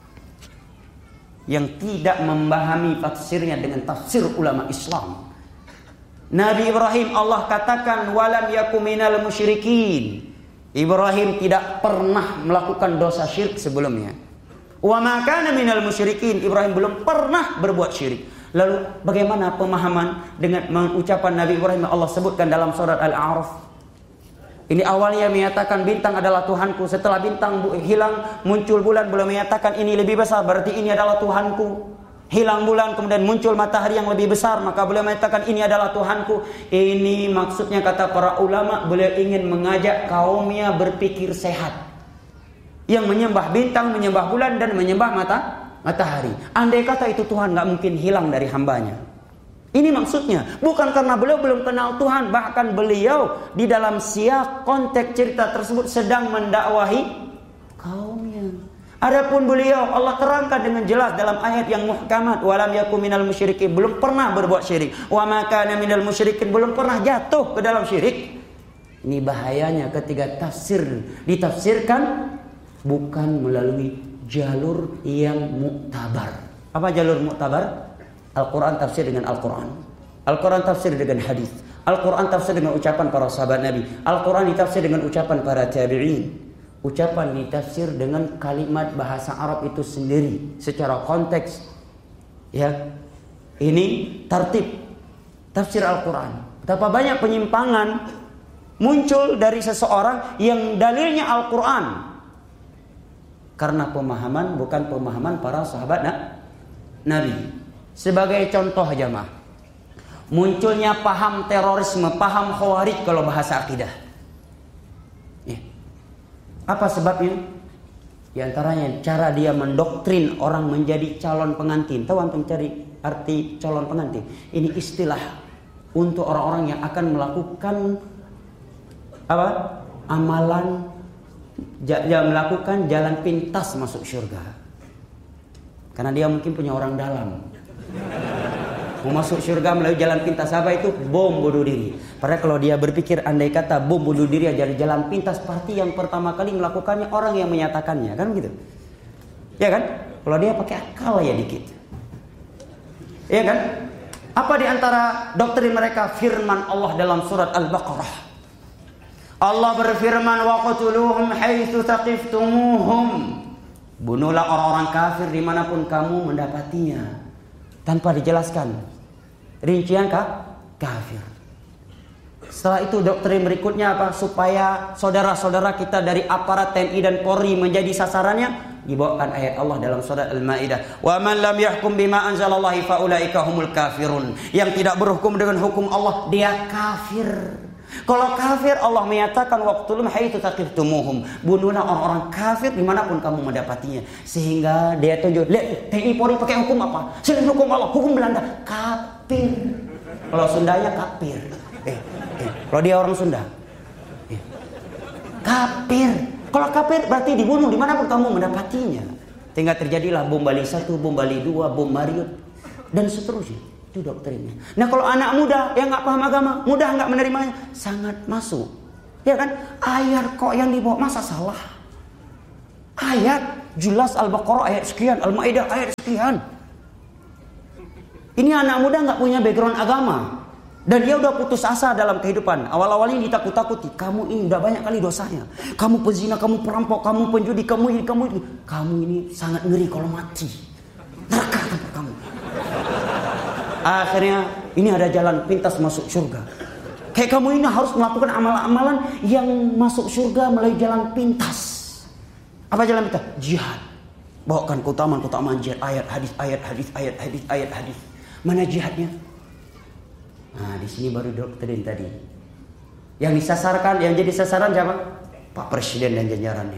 yang tidak memahami tafsirnya dengan tafsir ulama Islam. Nabi Ibrahim Allah katakan walam yakum minal musyrikin. Ibrahim tidak pernah melakukan dosa syirik sebelumnya. Wa ma kana minal musyrikin. Ibrahim belum pernah berbuat syirik. Lalu bagaimana pemahaman dengan mengucapan Nabi Ibrahim yang Allah sebutkan dalam surat Al-A'raf? Ini awalnya menyatakan bintang adalah Tuhanku, setelah bintang hilang muncul bulan, beliau menyatakan ini lebih besar, berarti ini adalah Tuhanku. Hilang bulan, kemudian muncul matahari yang lebih besar, maka beliau mengatakan ini adalah Tuhanku. Ini maksudnya kata para ulama, beliau ingin mengajak kaumnya berpikir sehat, yang menyembah bintang, menyembah bulan, dan menyembah matahari. Andai kata itu Tuhan, gak mungkin hilang dari hambanya. Ini maksudnya, bukan karena beliau belum kenal Tuhan, bahkan beliau di dalam siak konteks cerita tersebut sedang mendakwahi kaumnya. Adapun beliau Allah terangkan dengan jelas dalam ayat yang muhkamat, walam yakum minal musyrikin, belum pernah berbuat syirik, wa ma kana minal musyrikin, belum pernah jatuh ke dalam syirik. Ini bahayanya ketika ditafsirkan bukan melalui jalur yang muktabar. Apa jalur muktabar? Al-Quran tafsir dengan Al-Quran, Al-Quran tafsir dengan hadis, Al-Quran tafsir dengan ucapan para sahabat Nabi, Al-Quran ditafsir dengan ucapan para tabi'in. Ucapan ditafsir dengan kalimat bahasa Arab itu sendiri secara konteks. Ya. Ini tertib tafsir Al-Quran. Betapa banyak penyimpangan muncul dari seseorang yang dalilnya Al-Quran karena pemahaman bukan pemahaman para sahabat Nabi. Sebagai contoh jamaah, munculnya paham terorisme, paham khawarij kalau bahasa akidah. Apa sebabnya? Di antaranya cara dia mendoktrin orang menjadi calon pengantin. Tahu antum cari arti calon pengantin? Ini istilah untuk orang-orang yang akan melakukan amalan, melakukan jalan pintas masuk surga. Karena dia mungkin punya orang dalam. Mau masuk surga melalui jalan pintas apa itu? Bom bunuh diri. Padahal kalau dia berpikir andai kata bom bunuh diri aja jalan pintas, pasti yang pertama kali melakukannya orang yang menyatakannya, kan begitu? Ya kan? Kalau dia pakai akal ya dikit. Ya kan? Apa di antara doktrin mereka? Firman Allah dalam surat Al-Baqarah. Allah berfirman waqtuluhum haitsu taqiftumuhum. Bunuhlah orang-orang kafir dimanapun kamu mendapatinya. Tanpa dijelaskan rincian kafir. Setelah itu doktrin berikutnya apa? Supaya saudara-saudara kita dari aparat TNI dan Polri menjadi sasarannya, dibawakan ayat Allah dalam surat Al-Maidah. Wa man lam yahkum bima anzalallahi faulaika humul kafirun. Yang tidak berhukum dengan hukum Allah, dia kafir. Kalau kafir Allah menyatakan waqtulum haitsu taqiftumuhum. Bunuhlah orang-orang kafir dimanapun kamu mendapatinya. Sehingga dia tunjuk, lihat TNI Polri pakai hukum apa? Selain hukum Allah, hukum Belanda, kafir. Kalau Sundanya kafir. Kalau dia orang Sunda, kafir. Kalau kafir berarti dibunuh dimanapun kamu mendapatinya. Sehingga terjadilah bom Bali 1, bom Bali 2, bom Mariot dan seterusnya. Itu doktrinnya. Nah kalau anak muda yang nggak paham agama, mudah nggak menerimanya, sangat masuk Ya kan? Ayat kok yang dibawa, masa salah? Ayat jelas Al-Baqarah ayat sekian, Al-Maidah ayat sekian. Ini anak muda nggak punya background agama. Dan dia udah putus asa dalam kehidupan. Awal-awalnya ditakut-takuti. Kamu ini udah banyak kali dosanya. Kamu pezina, kamu perampok, kamu penjudi, kamu ini, kamu ini. Kamu ini sangat ngeri kalau mati. Neraka tempat kamu. Akhirnya ini ada jalan pintas masuk surga. Kayak kamu ini harus melakukan amalan-amalan yang masuk surga melalui jalan pintas. Apa jalan pintas? Jihad. Bawakan keutamaan jihad. Ayat hadis, ayat hadis, ayat hadis, ayat hadis. Mana jihadnya? Nah, di sini baru doktrin tadi. Yang disasarkan, yang jadi sasaran siapa? Pak Presiden dan jajarannya.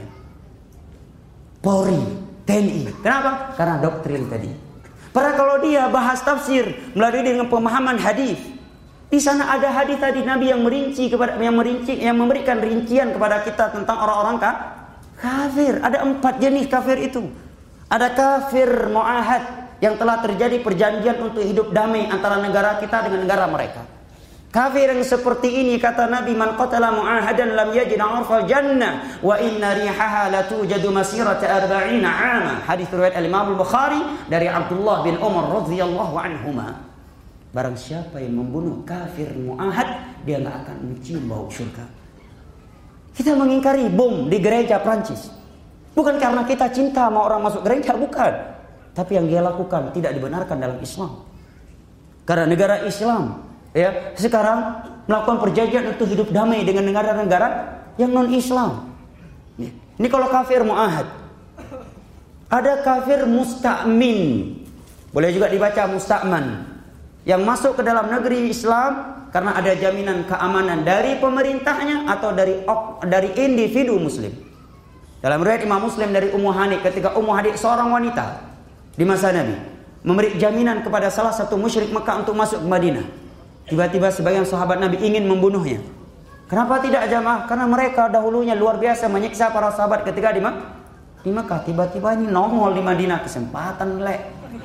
Polri, TNI. Kenapa? Karena doktrin tadi. Padahal kalau dia bahas tafsir melalui dengan pemahaman hadis, di sana ada hadis tadi Nabi yang yang memberikan rincian kepada kita tentang orang-orang kafir. Ada 4 jenis kafir itu. Ada kafir mu'ahad, yang telah terjadi perjanjian untuk hidup damai antara negara kita dengan negara mereka. Kafir yang seperti ini, kata Nabi, man qatala mu'ahadan lam yajid 'arfal jannah wa inna rihaha la tujadu masirata 40 'ama. Hadis riwayat Imam Al-Bukhari dari Abdullah bin Umar radhiyallahu anhuma. Barang siapa yang membunuh kafir mu'ahad, dia enggak akan mencium bau surga. Kita mengingkari bom di gereja Prancis. Bukan karena kita cinta sama orang masuk gereja, bukan. Tapi yang dia lakukan tidak dibenarkan dalam Islam. Karena negara Islam ya sekarang melakukan perjanjian untuk hidup damai dengan negara-negara yang non-Islam. Ini kalau kafir mu'ahad. Ada kafir musta'min. Boleh juga dibaca musta'man. Yang masuk ke dalam negeri Islam karena ada jaminan keamanan dari pemerintahnya atau dari individu muslim. Dalam riwayat Imam Muslim dari Ummu Hani, ketika Ummu Hani seorang wanita di masa Nabi memberi jaminan kepada salah satu musyrik Mekah untuk masuk ke Madinah. Tiba-tiba sebagian sahabat Nabi ingin membunuhnya. Kenapa tidak jamaah? Karena mereka dahulunya luar biasa menyiksa para sahabat ketika di Mekah. Tiba-tiba ini nongol di Madinah, kesempatan lek.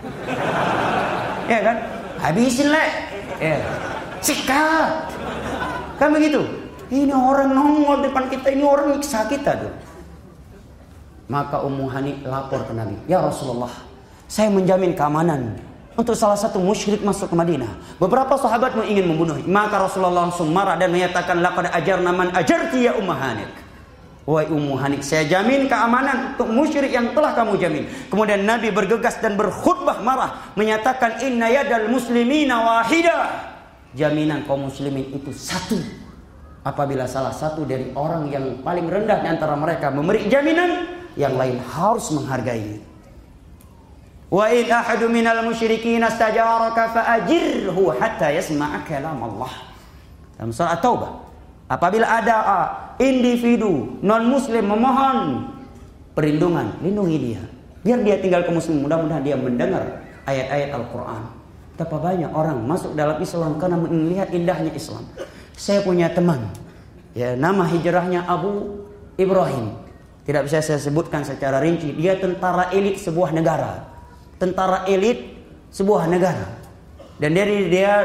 Ya kan? Habisin lek. Ya. Sikat. Kan begitu. Ini orang nongol depan kita, ini orang nyiksa kita tuh. Maka Ummu Hani lapor ke Nabi, "Ya Rasulullah, saya menjamin keamanan untuk salah satu musyrik masuk ke Madinah. Beberapa sahabat ingin membunuh." Maka Rasulullah langsung marah dan menyatakan, "Laqad ajarna man ajarti ya Ummu Hanik." Wahai Ummu Hanik, saya jamin keamanan untuk musyrik yang telah kamu jamin. Kemudian Nabi bergegas dan berkhutbah marah, menyatakan, "Inna yadal muslimina wahidah." Jaminan kaum muslimin itu satu. Apabila salah satu dari orang yang paling rendah di antara mereka memberi jaminan, yang lain harus menghargai. Wa in ahadu minal musyrikin istajaraka fa'ajirhu hatta yasma'a kalam Allah. Dalam surah At-Taubah, apabila ada individu non muslim memohon perlindungan, lindungi dia. Biar dia tinggal ke muslim, mudah-mudahan dia mendengar ayat-ayat Al-Qur'an. Betapa banyak orang masuk dalam Islam karena melihat indahnya Islam. Saya punya teman, ya, nama hijrahnya Abu Ibrahim. Tidak bisa saya sebutkan secara rinci. Dia tentara elit sebuah negara. Tentara elit sebuah negara. Dan dia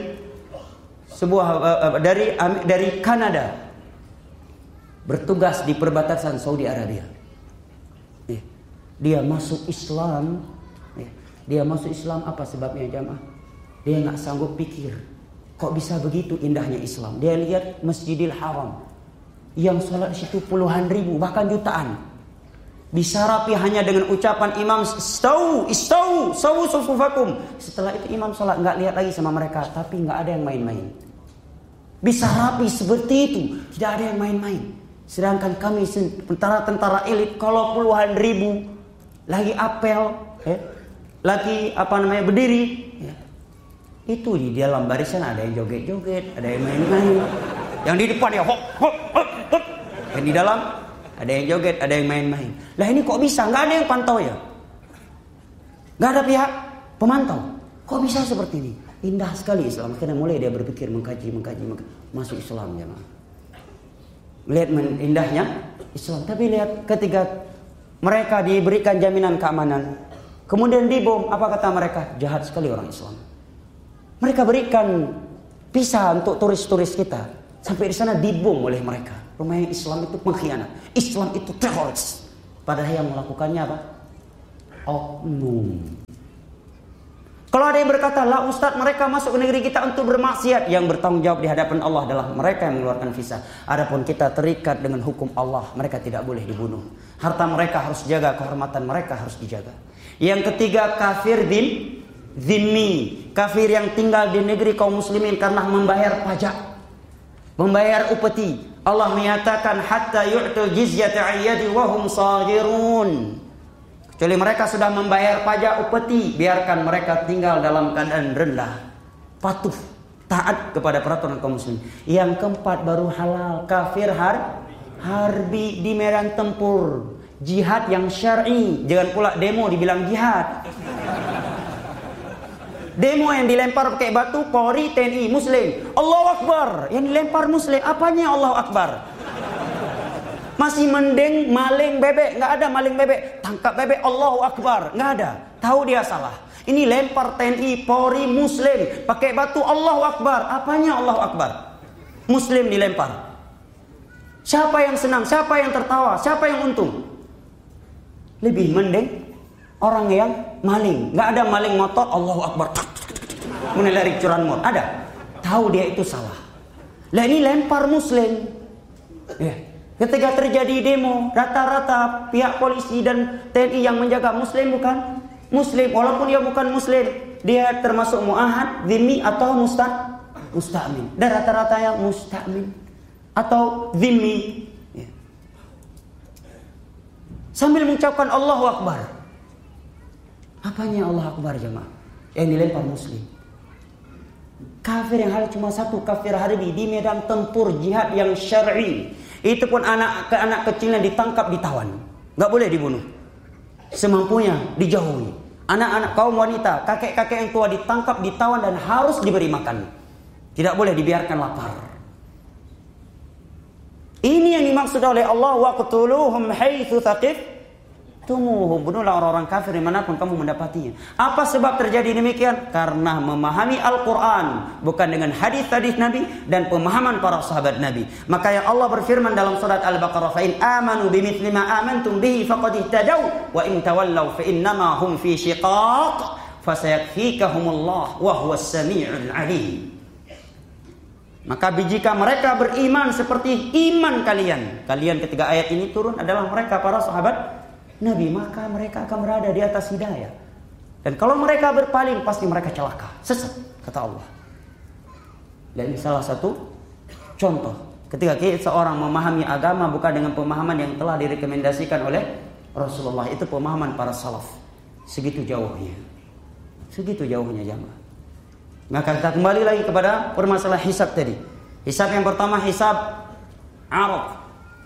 dari Kanada. Bertugas di perbatasan Saudi Arabia. Dia masuk Islam. Dia masuk Islam apa sebabnya jamaah? Dia nggak sanggup pikir. Kok bisa begitu indahnya Islam? Dia lihat Masjidil Haram yang sholat di situ puluhan ribu, bahkan jutaan. Bisa rapi hanya dengan ucapan imam, "Istau, sawu sufufakum." Setelah itu imam sholat, nggak lihat lagi sama mereka, tapi nggak ada yang main-main. Bisa rapi seperti itu, tidak ada yang main-main. Sedangkan kami tentara elit, kalau puluhan ribu, lagi apel, lagi berdiri, itu di dalam barisan ada yang joget-joget, ada yang main-main. Yang di depan ya hop. Yang di dalam ada yang joget, ada yang main-main. Lah ini kok bisa? Nggak ada yang pantau ya? Nggak ada pihak pemantau. Kok bisa seperti ini? Indah sekali Islam. Akhirnya mulai dia berpikir, mengkaji. Masuk Islam ya. Melihat indahnya Islam. Tapi lihat ketika mereka diberikan jaminan keamanan, kemudian dibom, apa kata mereka? Jahat sekali orang Islam. Mereka berikan visa untuk turis-turis kita. Sampai di sana dibom oleh mereka. Rumahnya Islam itu pengkhianat, Islam itu teroris. Padahal yang melakukannya apa? Oknum. Kalau ada yang berkata, lah Ustadz, mereka masuk ke negeri kita untuk bermaksiat, yang bertanggung jawab di hadapan Allah adalah mereka yang mengeluarkan visa. Adapun kita terikat dengan hukum Allah, mereka tidak boleh dibunuh. Harta mereka harus dijaga, kehormatan mereka harus dijaga. Yang ketiga, kafir zimmi, kafir yang tinggal di negeri kaum muslimin karena membayar pajak, membayar upeti. Allah menyatakan hatta yu'tul jizyata ayyadi wa hum saghirun. Kecuali mereka sudah membayar pajak upeti, biarkan mereka tinggal dalam keadaan rendah, patuh, taat kepada peraturan kaum muslimin. Yang keempat baru halal, kafir harbi di medan tempur, jihad yang syar'i. Jangan pula demo dibilang jihad. Demo yang dilempar pakai batu, Polri, TNI, Muslim. Allahu Akbar. Yang dilempar Muslim, apanya Allahu Akbar? Masih mending maling bebek. Nggak ada maling bebek. Tangkap bebek, Allahu Akbar. Nggak ada. Tahu dia salah. Ini lempar TNI, Polri, Muslim. Pakai batu, Allahu Akbar. Apanya Allahu Akbar? Muslim dilempar. Siapa yang senang? Siapa yang tertawa? Siapa yang untung? Lebih mending orang yang maling. Nggak ada maling motor, Allahu Akbar. Menelari curanmor. Ada. Tahu dia itu salah. Lah ini lempar Muslim. Ya. Ketika terjadi demo, rata-rata pihak polisi dan TNI yang menjaga Muslim bukan Muslim. Walaupun dia bukan Muslim, dia termasuk mu'ahad, zimmi atau musta'min. Dan rata-rata yang musta'min atau zimmi. Ya. Sambil mengucapkan Allahu Akbar. Apanya Allah Akbar jemaah? Yang dilempar Muslim. Kafir yang hal cuma satu, kafir harbi di medan tempur jihad yang syar'i. Itu pun anak kecilnya ditangkap, ditawan. Nggak boleh dibunuh. Semampunya dijauhi. Anak-anak kaum wanita, kakek-kakek yang tua ditangkap, ditawan dan harus diberi makan. Tidak boleh dibiarkan lapar. Ini yang dimaksud oleh Allah, waqtuluhum haitsu taqaftumuhum. Bunuhlah orang-orang kafir dimanapun kamu mendapatinya. Apa sebab terjadi demikian? Karena memahami Al-Quran bukan dengan hadis-hadis Nabi dan pemahaman para sahabat Nabi. Maka yang Allah berfirman dalam surat Al-Baqarah, fa in amanu bimithli ma amantum bihi faqad ihtadaw wa in tawallaw fa innama hum fi shiqaq fasayakfikahumullah wa huwas samiul alim. Maka jika mereka beriman seperti iman kalian ketika ayat ini turun adalah mereka para sahabat Nabi, maka mereka akan berada di atas hidayah. Dan kalau mereka berpaling, pasti mereka celaka, sesat, kata Allah. Dan ini salah satu contoh ketika seorang memahami agama bukan dengan pemahaman yang telah direkomendasikan oleh Rasulullah. Itu pemahaman para salaf. Segitu jauhnya jamaah. Maka kita kembali lagi kepada permasalahan hisab tadi. Hisab yang pertama hisab arad.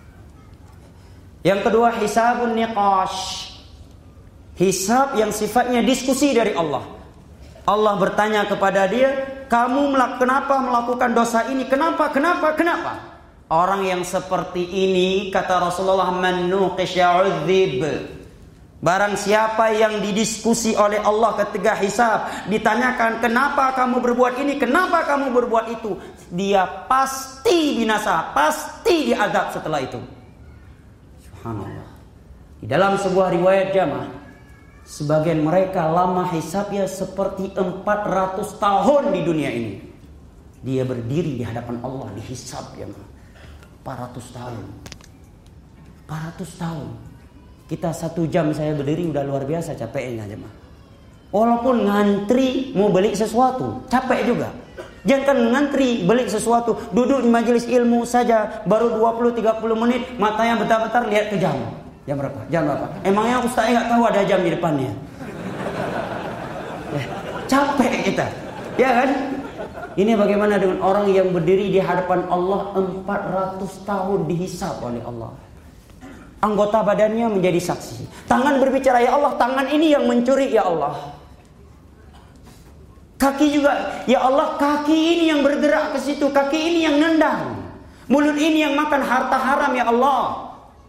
Yang kedua hisabun niqash. Hisab yang sifatnya diskusi dari Allah. Allah bertanya kepada dia, kamu kenapa melakukan dosa ini? Kenapa? Orang yang seperti ini, kata Rasulullah, man nuqisha udzib. Barang siapa yang didiskusi oleh Allah ketika hisab, ditanyakan kenapa kamu berbuat ini, kenapa kamu berbuat itu, dia pasti binasa, pasti diazab setelah itu. Subhanallah. Di dalam sebuah riwayat jamaah, sebagian mereka lama hisabnya seperti 400 tahun di dunia ini. Dia berdiri di hadapan Allah dihisab jamaah. 400 tahun. 400 tahun. Kita 1 jam saya berdiri udah luar biasa capeknya jemaah. Walaupun ngantri mau beli sesuatu, capek juga. Jangan ngantri beli sesuatu, duduk di majelis ilmu saja baru 20-30 menit, matanya bentar-bentar lihat ke jam. Jam berapa? Emangnya ustaznya nggak tahu ada jam di depannya? Capek kita, ya kan? Ini bagaimana dengan orang yang berdiri di hadapan Allah 400 tahun dihisab oleh Allah. Anggota badannya menjadi saksi. Tangan berbicara, ya Allah, tangan ini yang mencuri, ya Allah. Kaki juga, ya Allah, kaki ini yang bergerak ke situ, kaki ini yang nendang. Mulut ini yang makan harta haram, ya Allah.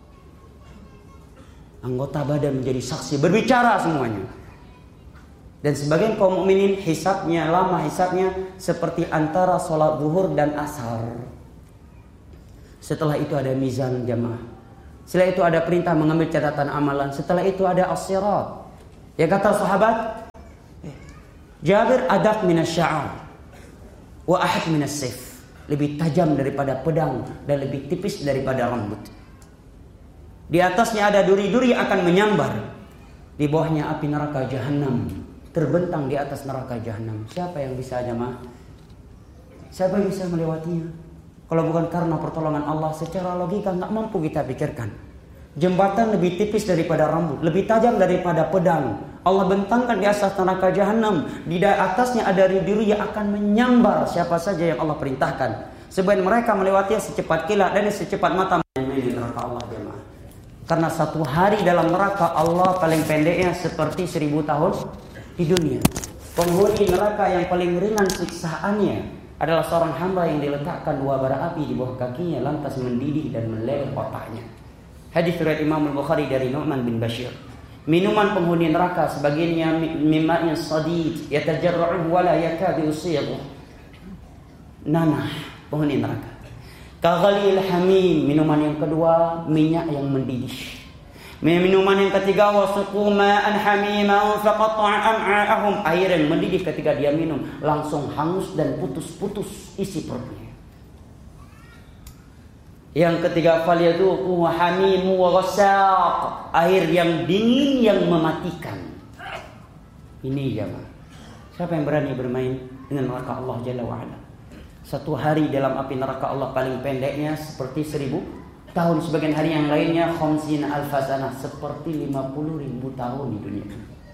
Anggota badan menjadi saksi, berbicara semuanya. Dan sebagian kaum mukminin hisabnya lama, hisabnya seperti antara sholat zuhur dan asar. Setelah itu ada mizan jamaah. Setelah itu ada perintah mengambil catatan amalan. Setelah itu ada as-sirat. Ya kata sahabat Jabir, adak minas sya'ar wa ahad minas sayf. Lebih tajam daripada pedang dan lebih tipis daripada rambut. Di atasnya ada duri-duri yang akan menyambar. Di bawahnya api neraka jahanam terbentang di atas neraka jahanam. Siapa yang bisa jamaah? Siapa yang bisa melewatinya? Kalau bukan karena pertolongan Allah, secara logika nggak mampu kita pikirkan. Jembatan lebih tipis daripada rambut, lebih tajam daripada pedang. Allah bentangkan di atas neraka jahanam. Di atasnya ada duri-duri yang akan menyambar siapa saja yang Allah perintahkan. Sebab mereka melewatinya secepat kilat dan secepat mata menyambar neraka Allah jemaah. Karena satu hari dalam neraka Allah paling pendeknya seperti 1000 tahun di dunia. Penghuni neraka yang paling ringan siksaannya adalah seorang hamba yang diletakkan 2 bara api di bawah kakinya lantas mendidih dan meleleh otaknya. Hadis riwayat Imam Al-Bukhari dari Nu'man bin Bashir. Minuman penghuni neraka sebagiannya mimma sadid yatajarra'uhu wa la yakadu yusighu. Nanah penghuni neraka. Kaghalil hamim, minuman yang kedua minyak yang mendidih. Minuman yang ketiga wasuqu ma'an hamiman faqata'a am'a'ahum, air yang mendidih ketika dia minum langsung hangus dan putus-putus isi perutnya. Yang ketiga falyadhuqu hamimu wa ghassaq, air yang dingin yang mematikan. Ini jemaah. Siapa yang berani bermain dengan neraka Allah Jalla wa Ala? Satu hari dalam api neraka Allah paling pendeknya seperti 1000 tahun. Sebagian hari yang lainnya khamsin alfasana, seperti 50.000 tahun di dunia.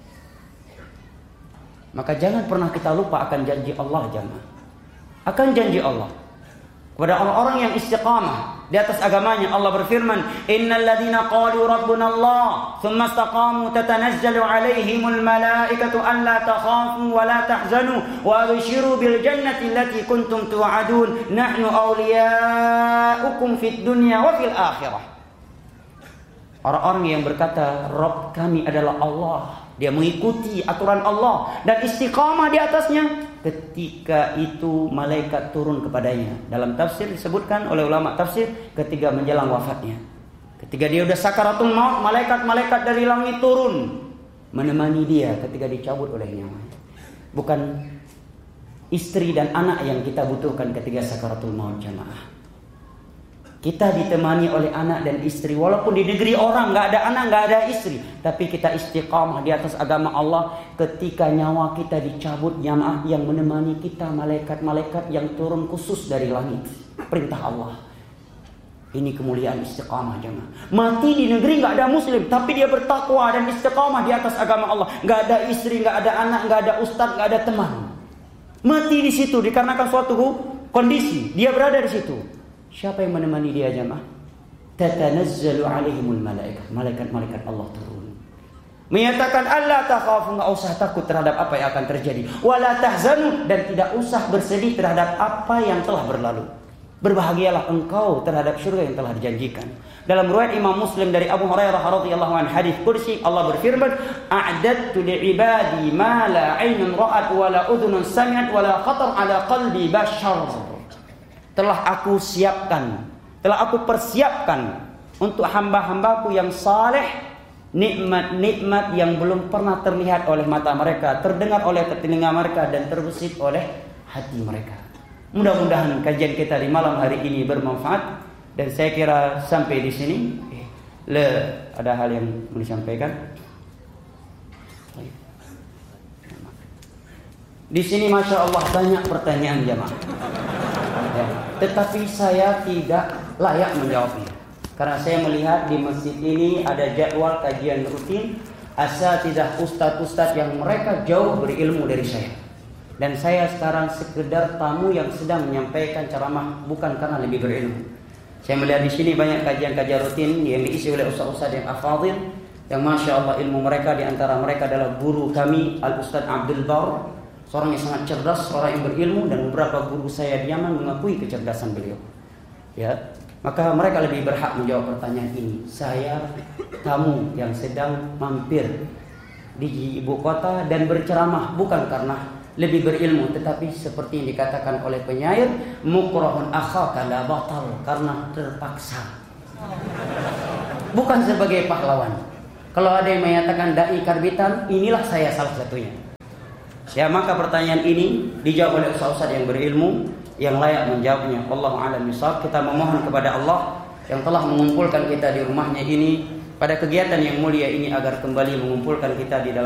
Maka jangan pernah kita lupa akan janji Allah jemaah. Akan janji Allah kepada orang-orang yang istiqamah di atas agamanya. Allah berfirman, innal ladzina qalu rabbuna Allah tsumma istaqamu tatanazzalu alaihimul malaikatu alla takhafu wa la tahzanu wa abshiru bil jannati allati kuntum tu'adun nahnu awliya'ukum fid dunya wa fil akhirah. Orang-orang yang berkata Rabb kami adalah Allah, dia mengikuti aturan Allah dan istiqamah di atasnya, ketika itu malaikat turun kepadanya. Dalam tafsir disebutkan oleh ulama tafsir ketika menjelang wafatnya. Ketika dia sudah sakaratul maut, malaikat-malaikat dari langit turun menemani dia ketika dicabut oleh nyawanya. Bukan istri dan anak yang kita butuhkan ketika sakaratul maut jamaah. Kita ditemani oleh anak dan istri. Walaupun di negeri orang gak ada anak, gak ada istri, tapi kita istiqamah di atas agama Allah. Ketika nyawa kita dicabut jamaah, yang menemani kita malaikat-malaikat yang turun khusus dari langit, perintah Allah. Ini kemuliaan istiqamah jamaah. Mati di negeri gak ada muslim, tapi dia bertakwa dan istiqamah di atas agama Allah. Gak ada istri, gak ada anak, gak ada ustadz, gak ada teman. Mati di situ dikarenakan suatu kondisi. Dia berada di situ. Siapa yang menemani dia jamaah? Tatanazzalu alaihimul malaikat. Malaikat-malaikat Allah turun. Menyatakan Allah takhafu, enggak usah takut terhadap apa yang akan terjadi. Wala tahzanu, dan tidak usah bersedih terhadap apa yang telah berlalu. Berbahagialah engkau terhadap surga yang telah dijanjikan. Dalam riwayat Imam Muslim dari Abu Hurairah radhiyallahu anhu, hadis qudsi, Allah berfirman, a'dadtu li'ibadi ma la 'ainun ra'at wa la udhunun sami'at wa la khatar 'ala qalbi bashar. Telah aku persiapkan untuk hamba-hambaku yang saleh nikmat-nikmat yang belum pernah terlihat oleh mata mereka, terdengar oleh telinga mereka, dan terbesit oleh hati mereka. Mudah-mudahan kajian kita di malam hari ini bermanfaat, dan saya kira sampai di sini. Ada hal yang mau disampaikan? Di sini masya Allah banyak pertanyaan jamaah. Tetapi saya tidak layak menjawabnya, karena saya melihat di masjid ini ada jadwal kajian rutin asatidzah ustadz-ustadz yang mereka jauh berilmu dari saya, dan saya sekarang sekedar tamu yang sedang menyampaikan ceramah, bukan karena lebih berilmu. Saya melihat di sini banyak kajian-kajian rutin yang diisi oleh ustadz-ustadz yang afadhil, yang masya Allah ilmu mereka, di antara mereka adalah guru kami Al-Ustadz Abdul Bar, seorang yang sangat cerdas, seorang yang berilmu, dan beberapa guru saya di Yaman mengakui kecerdasan beliau. Ya, maka mereka lebih berhak menjawab pertanyaan ini. Saya tamu yang sedang mampir di ibu kota dan berceramah bukan karena lebih berilmu, tetapi seperti yang dikatakan oleh penyair, mukrahun akhaka la batal, karena terpaksa. Bukan sebagai pahlawan. Kalau ada yang menyatakan dai karbitan, inilah saya salah satunya. Ya, maka pertanyaan ini dijawab oleh ustaz-ustaz yang berilmu, yang layak menjawabnya. Wallahu a'lam bishawab. Kita memohon kepada Allah yang telah mengumpulkan kita di rumahnya ini pada kegiatan yang mulia ini agar kembali mengumpulkan kita di dalam